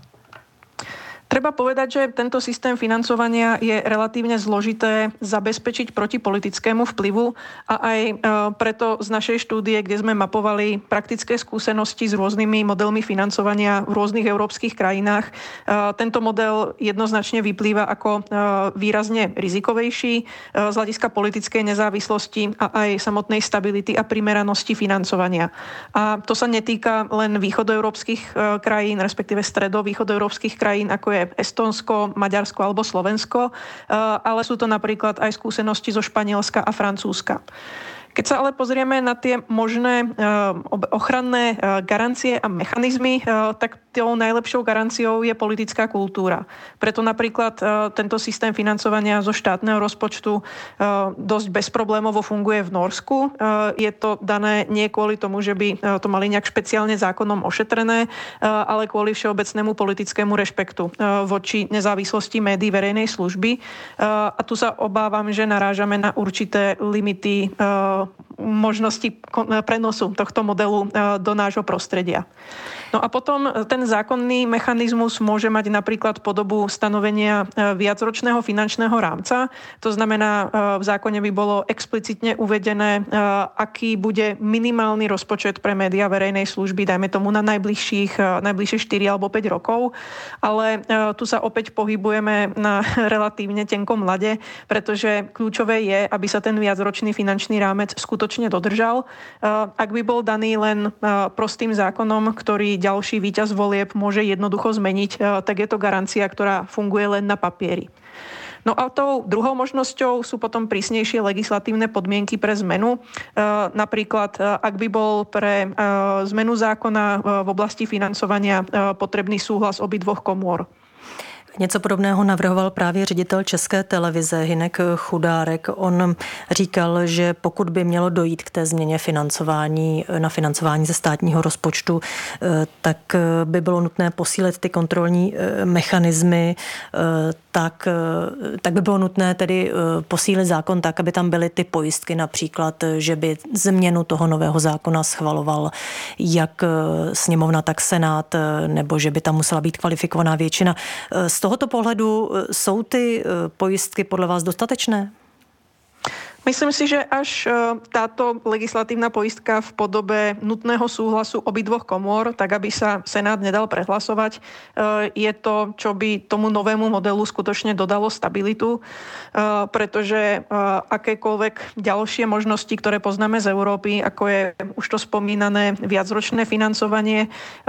Treba povedať, že tento systém financovania je relatívne zložité zabezpečiť proti politickému vplyvu a aj preto z našej štúdie, kde sme mapovali praktické skúsenosti s rôznymi modelmi financovania v rôznych európskych krajinách, tento model jednoznačne vyplýva ako výrazne rizikovejší z hľadiska politickej nezávislosti a aj samotnej stability a primeranosti financovania. A to sa netýka len východoeurópskych krajín, respektíve stredovýchodoeurópskych krajín, ako je Estónsko, Maďarsko alebo Slovensko, ale sú to napríklad aj skúsenosti zo Španielska a Francúzska. Keď sa ale pozrieme na tie možné ochranné garancie a mechanizmy, tak tou najlepšou garanciou je politická kultúra. Preto napríklad tento systém financovania zo štátneho rozpočtu dosť bezproblémovo funguje v Norsku. Je to dané nie kvôli tomu, že by to mali nejak špeciálne zákonom ošetrené, ale kvôli všeobecnému politickému rešpektu voči nezávislosti médií verejnej služby. A tu sa obávam, že narážame na určité limity možnosti prenosu tohto modelu do nášho prostredia. No a potom ten zákonný mechanizmus môže mať napríklad podobu stanovenia viacročného finančného rámca. To znamená, v zákone by bolo explicitne uvedené, aký bude minimálny rozpočet pre médiá verejnej služby, dajme tomu na najbližších, najbližšie štyri alebo päť rokov. Ale tu sa opäť pohybujeme na relatívne tenkom ľade, pretože kľúčové je, aby sa ten viacročný finančný rámec skutočne dodržal. Ak by bol daný len prostým zákonom, ktorý ďalší víťaz volieb môže jednoducho zmeniť, tak je to garancia, ktorá funguje len na papieri. No a tou druhou možnosťou sú potom prísnejšie legislatívne podmienky pre zmenu. Napríklad, ak by bol pre zmenu zákona v oblasti financovania potrebný súhlas obidvoch komôr. Něco podobného navrhoval právě ředitel České televize Hynek Chudárek. On říkal, že pokud by mělo dojít k té změně financování na financování ze státního rozpočtu, tak by bylo nutné posílit ty kontrolní mechanismy, tak, tak by bylo nutné tedy posílit zákon tak, aby tam byly ty pojistky, například, že by změnu toho nového zákona schvaloval jak sněmovna, tak senát, nebo že by tam musela být kvalifikovaná většina. Z tohoto pohledu jsou ty pojistky podle vás dostatečné? Myslím si, že až táto legislatívna poistka v podobe nutného súhlasu obidvoch komôr, tak aby sa Senát nedal prehlasovať, je to, čo by tomu novému modelu skutočne dodalo stabilitu, pretože akékoľvek ďalšie možnosti, ktoré poznáme z Európy, ako je už to spomínané viacročné financovanie,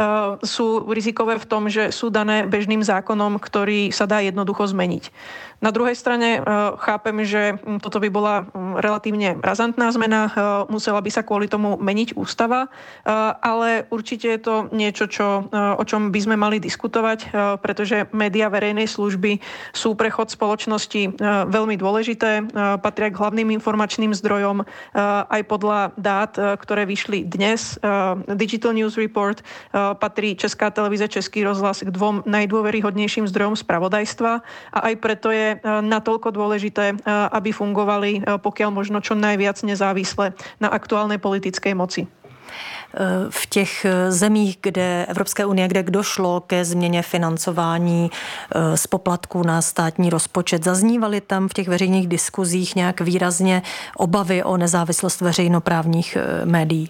sú rizikové v tom, že sú dané bežným zákonom, ktorý sa dá jednoducho zmeniť. Na druhej strane chápem, že toto by bola relatívne razantná zmena, musela by sa kvôli tomu meniť ústava, ale určite je to niečo, čo, o čom by sme mali diskutovať, pretože médiá verejnej služby sú pre chod spoločnosti veľmi dôležité, patria k hlavným informačným zdrojom aj podľa dát, ktoré vyšli dnes. Digital News Report patrí Česká televíze, Český rozhlas k dvom najdôveryhodnejším zdrojom spravodajstva a aj preto je natoľko dôležité, aby fungovali pokiaľ možno čo najviac nezávisle na aktuálnej politickej moci. V těch zemích, kde Evropské unie, kde došlo ke změně financování z poplatků na státní rozpočet, zaznívaly tam v těch veřejných diskuzích nějak výrazně obavy o nezávislost veřejnoprávních médií?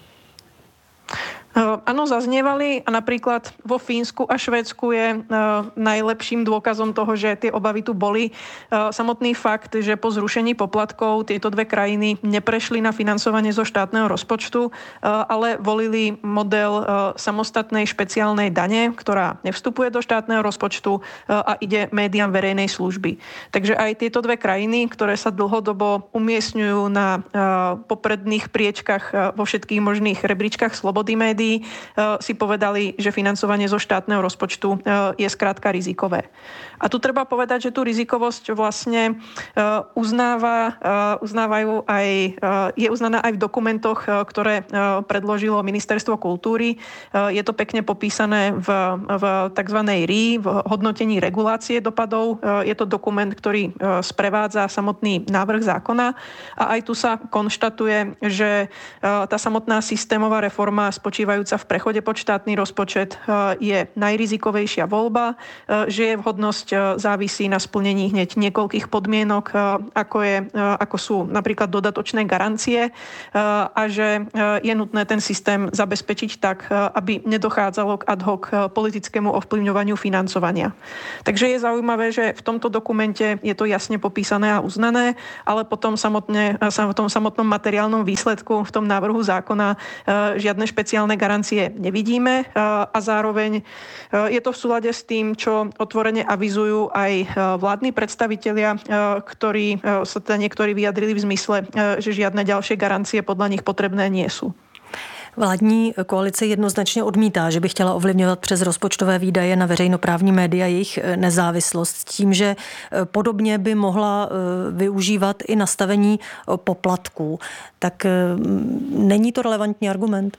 Áno, zaznievali a napríklad vo Fínsku a Švédsku je najlepším dôkazom toho, že tie obavy tu boli. Samotný fakt, že po zrušení poplatkov tieto dve krajiny neprešli na financovanie zo štátneho rozpočtu, ale volili model samostatnej špeciálnej dane, ktorá nevstupuje do štátneho rozpočtu a ide médiám verejnej služby. Takže aj tieto dve krajiny, ktoré sa dlhodobo umiestňujú na popredných priečkach vo všetkých možných rebríčkach slobody médií, médií si povedali, že financovanie zo štátneho rozpočtu je skrátka rizikové. A tu treba povedať, že tú rizikovosť vlastne uznáva, uznávajú aj, je uznaná aj v dokumentoch, ktoré predložilo Ministerstvo kultúry. Je to pekne popísané v, v tzv. er í, v hodnotení regulácie dopadov. Je to dokument, ktorý sprevádza samotný návrh zákona a aj tu sa konštatuje, že tá samotná systémová reforma spočívajúca v prechode pod štátny rozpočet je najrizikovejšia voľba, že je vhodnosť závisí na splnení hneď niekoľkých podmienok, ako, je, ako sú napríklad dodatočné garancie a že je nutné ten systém zabezpečiť tak, aby nedochádzalo k ad hoc politickému ovplyvňovaniu financovania. Takže je zaujímavé, že v tomto dokumente je to jasne popísané a uznané, ale potom samotne, v tom samotnom materiálnom výsledku v tom návrhu zákona žiadne špeciálne garancie nevidíme a zároveň je to v súlade s tým, čo otvorene avizujú aj vládni predstavitelia, ktorí sa teda niektorí vyjadrili v zmysle, že žiadne ďalšie garancie podľa nich potrebné nie sú. Vládní koalice jednoznačně odmítá, že by chtěla ovlivňovat přes rozpočtové výdaje na veřejnoprávní média jejich nezávislost, s tím, že podobně by mohla využívat i nastavení poplatků. Tak není to relevantní argument?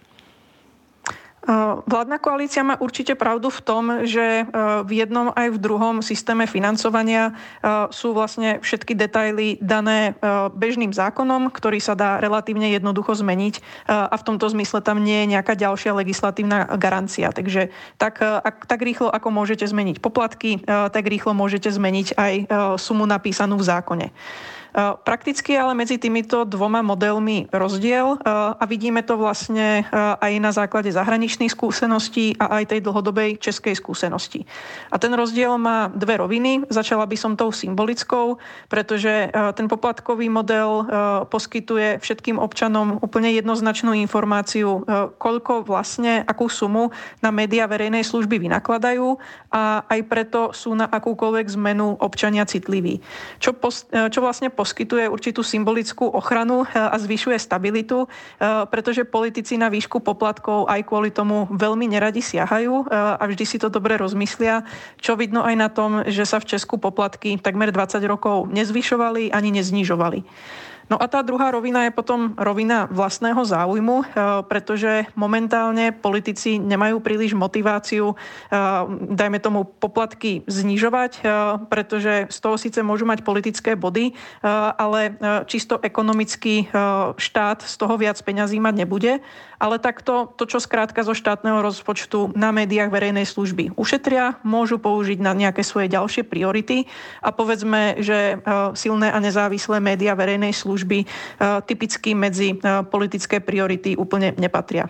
Vládna koalícia má určite pravdu v tom, že v jednom aj v druhom systéme financovania sú vlastne všetky detaily dané bežným zákonom, ktorý sa dá relatívne jednoducho zmeniť a v tomto zmysle tam nie je nejaká ďalšia legislatívna garancia. Takže tak, tak rýchlo, ako môžete zmeniť poplatky, tak rýchlo môžete zmeniť aj sumu napísanú v zákone. Prakticky ale medzi týmito dvoma modelmi rozdiel a vidíme to vlastne aj na základe zahraničných skúseností a aj tej dlhodobej českej skúsenosti. A ten rozdiel má dve roviny. Začala by som tou symbolickou, pretože ten poplatkový model poskytuje všetkým občanom úplne jednoznačnú informáciu, koľko vlastne, akú sumu na médiá verejnej služby vynakladajú a aj preto sú na akúkoľvek zmenu občania citliví. Čo, pos, čo vlastne poskytuje určitú symbolickú ochranu a zvyšuje stabilitu, pretože politici na výšku poplatkov aj kvôli tomu veľmi neradi siahajú a vždy si to dobre rozmyslia, čo vidno aj na tom, že sa v Česku poplatky takmer dvadsať rokov nezvyšovali ani neznižovali. No a tá druhá rovina je potom rovina vlastného záujmu, pretože momentálne politici nemajú príliš motiváciu, dajme tomu, poplatky znižovať, pretože z toho síce môžu mať politické body, ale čisto ekonomicky štát z toho viac peňazí mať nebude. Ale takto to, čo skrátka zo štátneho rozpočtu na médiách verejnej služby ušetria, môžu použiť na nejaké svoje ďalšie priority a povedzme, že silné a nezávislé médiá verejnej služby typicky medzi politické priority úplne nepatria.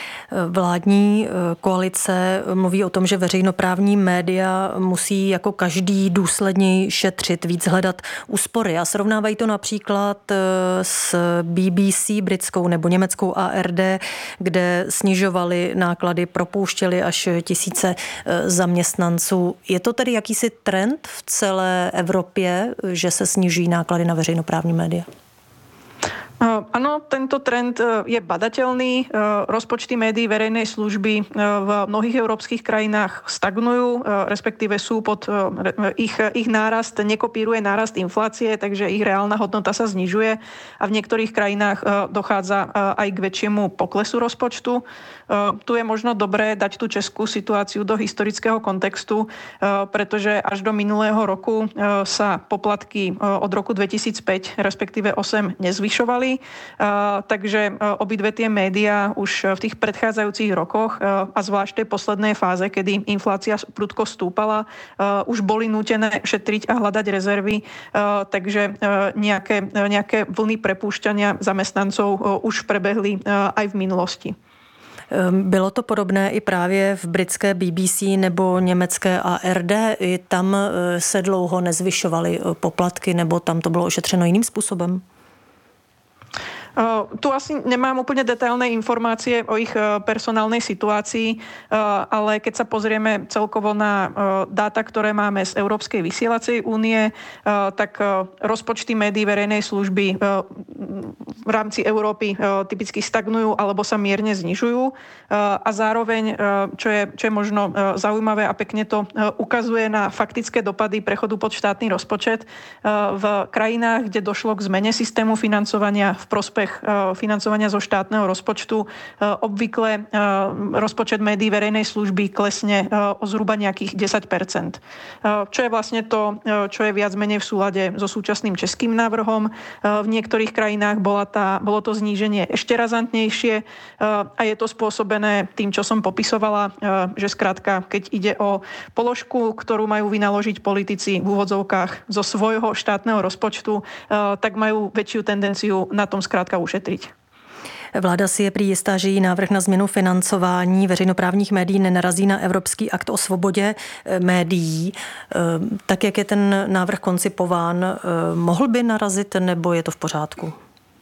Vládní koalice mluví o tom, že veřejnoprávní média musí jako každý důsledněji šetřit, víc hledat úspory a srovnávají to například s B B C britskou nebo německou A R D, kde snižovali náklady, propouštěli až tisíce zaměstnanců. Je to tedy jakýsi trend v celé Evropě, že se snižují náklady na veřejnoprávní média? Áno, tento trend je badateľný. Rozpočty médií verejnej služby v mnohých európskych krajinách stagnujú, respektíve sú pod ich, ich nárast, nekopíruje nárast inflácie, takže ich reálna hodnota sa znižuje a v niektorých krajinách dochádza aj k väčšiemu poklesu rozpočtu. Tu je možno dobré dať tú českú situáciu do historického kontextu, pretože až do minulého roku sa poplatky od roku dvetisícpäť, respektíve osem, nezvyšovali. Takže obidve tie médiá už v tých predchádzajúcich rokoch a zvlášť tej poslednej fáze, kedy inflácia prudko stúpala, už boli nútené šetriť a hľadať rezervy, takže nejaké, nejaké vlny prepúšťania zamestnancov už prebehli aj v minulosti. Bylo to podobné i právě v britské B B C nebo německé A R D. I tam se dlouho nezvyšovaly poplatky, nebo tam to bylo ošetřeno jiným způsobem? Tu asi nemám úplne detailné informácie o ich personálnej situácii, ale keď sa pozrieme celkovo na dáta, ktoré máme z Európskej vysielacej únie, tak rozpočty médií verejnej služby v rámci Európy typicky stagnujú alebo sa mierne znižujú. A zároveň, čo je, čo je možno zaujímavé a pekne to ukazuje na faktické dopady prechodu pod štátny rozpočet v krajinách, kde došlo k zmene systému financovania v prospech financovania zo štátneho rozpočtu. Obvykle rozpočet médií verejnej služby klesne o zhruba nejakých desať percent. Čo je vlastne to, čo je viac menej v súlade so súčasným českým návrhom. V niektorých krajinách bola tá, bolo to zníženie ešte razantnejšie a je to spôsobené tým, čo som popisovala, že skrátka, keď ide o položku, ktorú majú vynaložiť politici v úvodzovkách zo svojho štátneho rozpočtu, tak majú väčšiu tendenciu na tom skrátka ušetriť. Vláda si je prý jistá, že jí návrh na změnu financování veřejnoprávních médií nenarazí na Evropský akt o svobodě médií. Tak, jak je ten návrh koncipován, mohl by narazit, nebo je to v pořádku?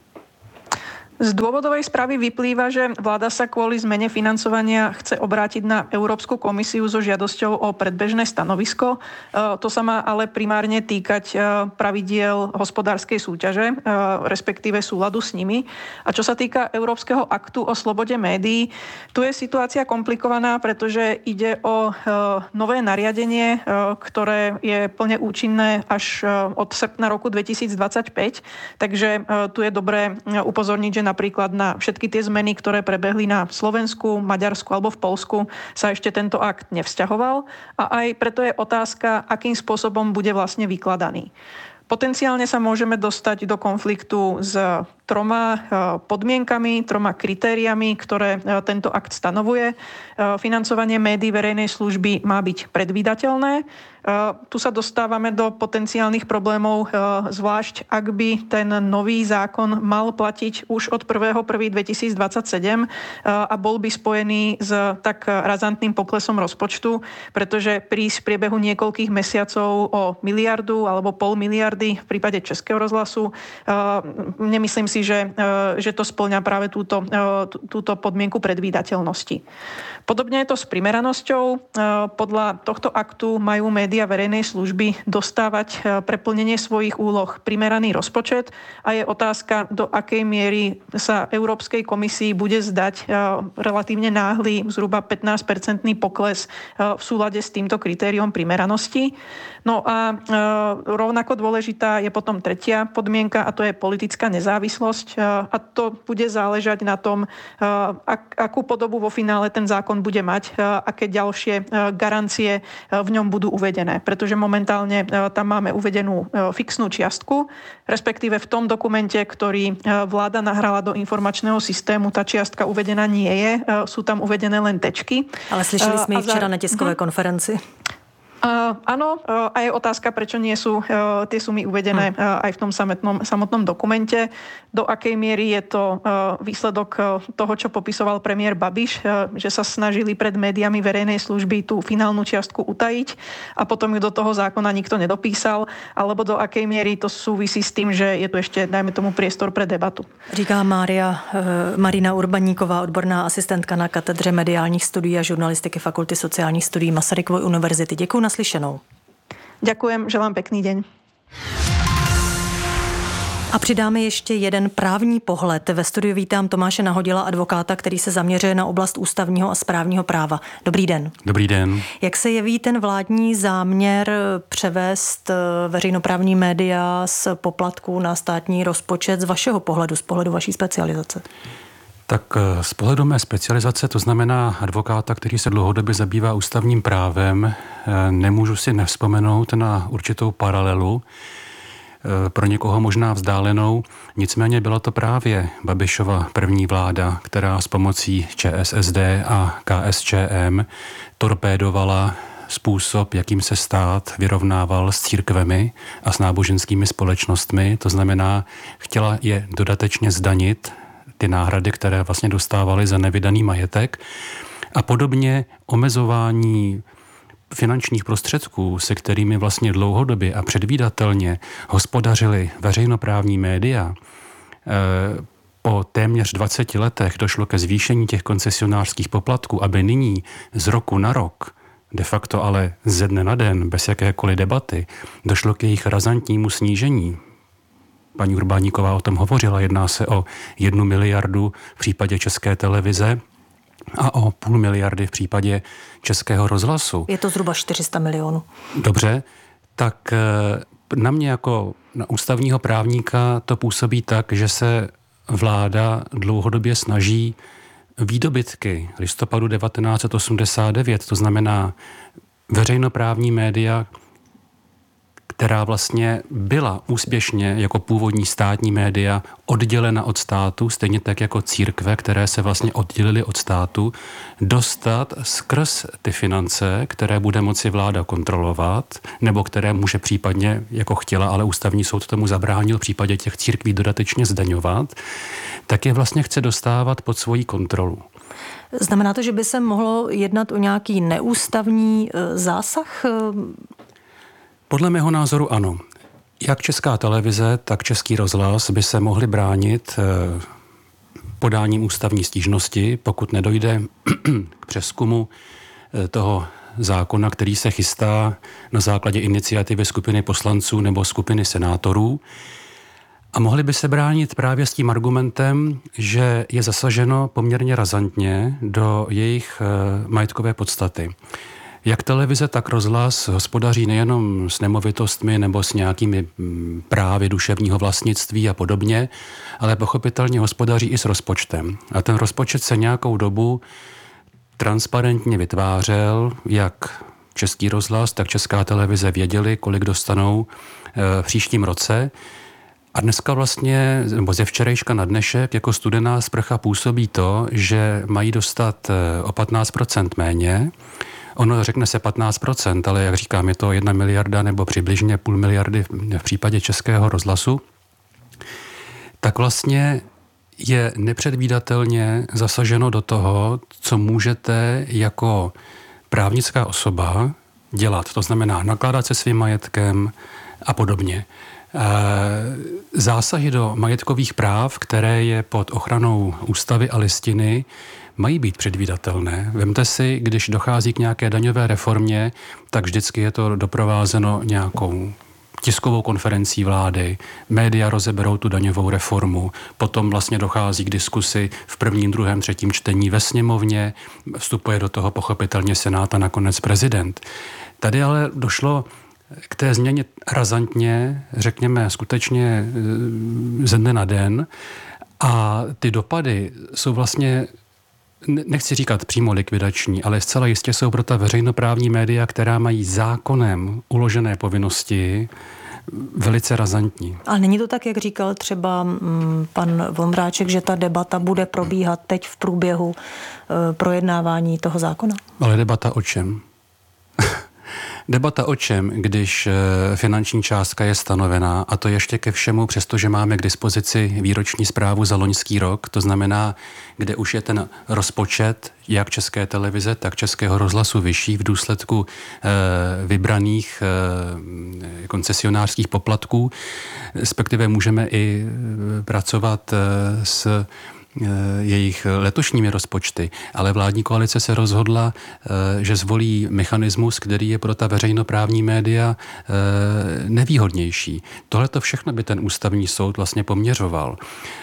Z dôvodovej správy vyplýva, že vláda sa kvôli zmene financovania chce obrátiť na Európsku komisiu so žiadosťou o predbežné stanovisko. To sa má ale primárne týkať pravidiel hospodárskej súťaže, respektíve súladu s nimi. A čo sa týka Európskeho aktu o slobode médií, tu je situácia komplikovaná, pretože ide o nové nariadenie, ktoré je plne účinné až od srpna roku dvetisícdvadsaťpäť. Takže tu je dobré upozorniť, že napríklad na všetky tie zmeny, ktoré prebehli na Slovensku, Maďarsku alebo v Poľsku, sa ešte tento akt nevzťahoval. A aj preto je otázka, akým spôsobom bude vlastne vykladaný. Potenciálne sa môžeme dostať do konfliktu s troma podmienkami, troma kritériami, ktoré tento akt stanovuje. Financovanie médií verejnej služby má byť predvídateľné. Tu sa dostávame do potenciálnych problémov, zvlášť ak by ten nový zákon mal platiť už od prvého prvého dvetisícdvadsaťsedem a bol by spojený s tak razantným poklesom rozpočtu, pretože prísť v priebehu niekoľkých mesiacov o miliardu alebo pol miliardy v prípade Českého rozhlasu, nemyslím si, že, že to spĺňa práve túto, túto podmienku predvídateľnosti. Podobne je to s primeranosťou. Podľa tohto aktu majú médiá verejnej služby dostávať pre plnenie svojich úloh primeraný rozpočet a je otázka, do akej miery sa Európskej komisii bude zdať relatívne náhly, zhruba pätnásť percentný pokles v súlade s týmto kritériom primeranosti. No a rovnako dôležitá je potom tretia podmienka a to je politická nezávislosť a to bude záležať na tom, ak, akú podobu vo finále ten zákon bude mať, aké ďalšie garancie v ňom budú uvedené. Pretože momentálne tam máme uvedenú fixnú čiastku, respektíve v tom dokumente, ktorý vláda nahrala do informačného systému, tá čiastka uvedená nie je, sú tam uvedené len tečky. Ale slyšeli sme ich včera na tiskové konferenci. Uh, áno, uh, a je otázka, prečo nie sú uh, tie sumy uvedené uh, aj v tom samotnom, samotnom dokumente. Do akej miery je to uh, výsledok uh, toho, čo popisoval premiér Babiš, uh, že sa snažili pred médiami verejnej služby tú finálnu čiastku utajiť a potom ju do toho zákona nikto nedopísal, alebo do akej miery to súvisí s tým, že je tu ešte, dajme tomu, priestor pre debatu. Říká Mária, uh, Marina Urbaníková, odborná asistentka na katedře mediálních studií a žurnalistiky Fakulty sociálních studií Masarykovy univerzity. Děkuji. Naslyšenou. Ďakujem, želám pekný deň. A přidáme ještě jeden právní pohled. Ve studiu vítám Tomáše Nahodila, advokáta, který se zaměřuje na oblast ústavního a správního práva. Dobrý den. Dobrý den. Jak se jeví ten vládní záměr převést veřejnoprávní média z poplatků na státní rozpočet z vašeho pohledu, z pohledu vaší specializace? Tak z pohledu mé specializace, to znamená advokáta, který se dlouhodobě zabývá ústavním právem, nemůžu si nevzpomenout na určitou paralelu, pro někoho možná vzdálenou, nicméně byla to právě Babišova první vláda, která s pomocí ČSSD a KSČM torpédovala způsob, jakým se stát vyrovnával s církvemi a s náboženskými společnostmi, to znamená, chtěla je dodatečně zdanit, ty náhrady, které vlastně dostávali za nevydaný majetek. A podobně omezování finančních prostředků, se kterými vlastně dlouhodobě a předvídatelně hospodařili veřejnoprávní média, po téměř dvaceti letech došlo ke zvýšení těch koncesionářských poplatků, aby nyní z roku na rok, de facto ale ze dne na den, bez jakékoliv debaty, došlo k jejich razantnímu snížení. Paní Urbáníková o tom hovořila, jedná se o jednu miliardu v případě České televize a o půl miliardy v případě Českého rozhlasu. Je to zhruba čtyři sta milionů. Dobře, tak na mě jako na ústavního právníka to působí tak, že se vláda dlouhodobě snaží výdobytky listopadu devatenáct set osmdesát devět, to znamená veřejnoprávní média, která vlastně byla úspěšně jako původní státní média oddělena od státu, stejně tak jako církve, které se vlastně oddělily od státu, dostat skrz ty finance, které bude moci vláda kontrolovat, nebo které může případně, jako chtěla, ale ústavní soud tomu zabránil v případě těch církví dodatečně zdaňovat, tak je vlastně chce dostávat pod svoji kontrolu. Znamená to, že by se mohlo jednat o nějaký neústavní zásah? Podle mého názoru ano. Jak Česká televize, tak Český rozhlas by se mohli bránit podáním ústavní stížnosti, pokud nedojde k přezkumu toho zákona, který se chystá na základě iniciativy skupiny poslanců nebo skupiny senátorů. A mohli by se bránit právě s tím argumentem, že je zasaženo poměrně razantně do jejich majetkové podstaty. Jak televize, tak rozhlas hospodaří nejenom s nemovitostmi nebo s nějakými právy duševního vlastnictví a podobně, ale pochopitelně hospodaří i s rozpočtem. A ten rozpočet se nějakou dobu transparentně vytvářel, jak Český rozhlas, tak Česká televize věděli, kolik dostanou v příštím roce. A dneska vlastně, nebo ze včerejška na dnešek, jako studená sprcha působí to, že mají dostat o patnáct procent méně. Ono řekne se patnáct procent, ale jak říkám, je to jedna miliarda nebo přibližně půl miliardy v případě Českého rozhlasu. Tak vlastně je nepředvídatelně zasaženo do toho, co můžete jako právnická osoba dělat. To znamená nakládat se svým majetkem a podobně. Zásahy do majetkových práv, které je pod ochranou ústavy a listiny, mají být předvídatelné. Vemte si, když dochází k nějaké daňové reformě, tak vždycky je to doprovázeno nějakou tiskovou konferencí vlády, média rozeberou tu daňovou reformu, potom vlastně dochází k diskusi v prvním, druhém, třetím čtení ve sněmovně, vstupuje do toho pochopitelně Senát a nakonec prezident. Tady ale došlo k té změně razantně, řekněme skutečně ze dne na den, a ty dopady jsou vlastně, nechci říkat přímo likvidační, ale zcela jistě jsou pro ta veřejnoprávní média, která mají zákonem uložené povinnosti, velice razantní. Ale není to tak, jak říkal třeba m, pan Vondráček, že ta debata bude probíhat teď v průběhu e, projednávání toho zákona? Ale debata o čem? Debata o čem, když finanční částka je stanovená, a to ještě ke všemu, přestože máme k dispozici výroční zprávu za loňský rok, to znamená, kde už je ten rozpočet jak České televize, tak Českého rozhlasu vyšší v důsledku e, vybraných e, koncesionářských poplatků, respektive můžeme i pracovat e, s jejich letošními rozpočty, ale vládní koalice se rozhodla, že zvolí mechanismus, který je pro ta veřejnoprávní média nevýhodnější. Tohle to všechno by ten ústavní soud vlastně poměřoval.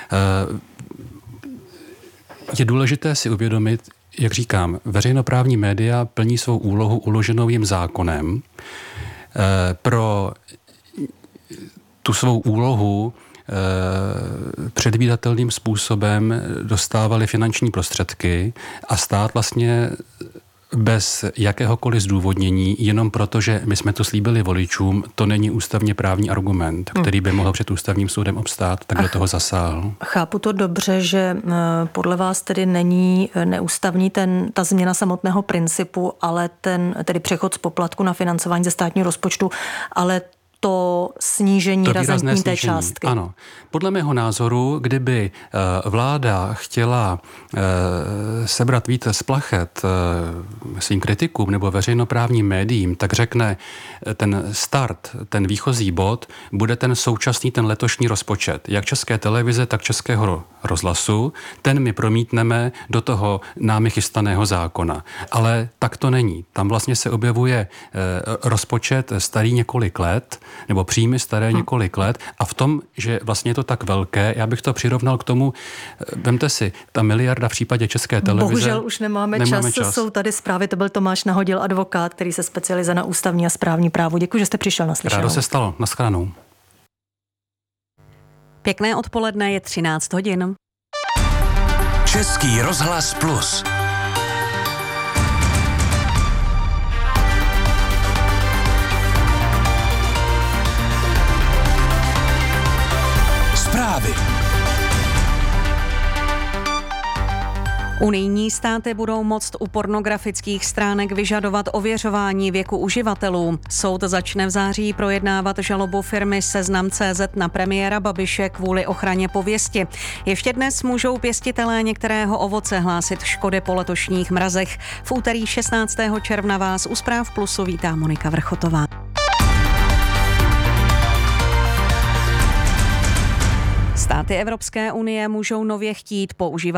Je důležité si uvědomit, jak říkám, veřejnoprávní média plní svou úlohu uloženou jim zákonem. Pro tu svou úlohu předvídatelným způsobem dostávali finanční prostředky a stát vlastně bez jakéhokoliv zdůvodnění, jenom proto, že my jsme to slíbili voličům, to není ústavně právní argument, který by mohl před ústavním soudem obstát, tak do toho zasáhl. Chápu to dobře, že podle vás tedy není neústavní ten, ta změna samotného principu, ale ten tedy přechod z poplatku na financování ze státního rozpočtu, ale to snížení to razantní té snížení. částky. Ano. Podle mého názoru, kdyby vláda chtěla sebrat více z plachet svým kritikům nebo veřejnoprávním médiím, tak řekne ten start, ten výchozí bod, bude ten současný, ten letošní rozpočet. Jak České televize, tak Českého rozhlasu. Ten my promítneme do toho námi chystaného zákona. Ale tak to není. Tam vlastně se objevuje rozpočet starý několik let, nebo příjmy staré hmm. několik let a v tom, že vlastně je to tak velké, já bych to přirovnal k tomu, vemte si, ta miliarda v případě České televize. Bohužel už nemáme, nemáme čas, čas, jsou tady zprávy, to byl Tomáš Nahodil, advokát, který se specializuje na ústavní a správní právo. Děkuji, že jste přišel na slyšenou. Rádo se stalo, nashledanou. Pěkné odpoledne, je třináct hodin. Český rozhlas Plus. Zprávy. Unijní státy budou moct u pornografických stránek vyžadovat ověřování věku uživatelů. Soud začne v září projednávat žalobu firmy Seznam tečka cé zet na premiéra Babiše kvůli ochraně pověsti. Ještě dnes můžou pěstitelé některého ovoce hlásit škody po letošních mrazech. V úterý šestnáctého června vás u Zpráv Plusu vítá Monika Vrchotová. Státy Evropské unie můžou nově chtít používat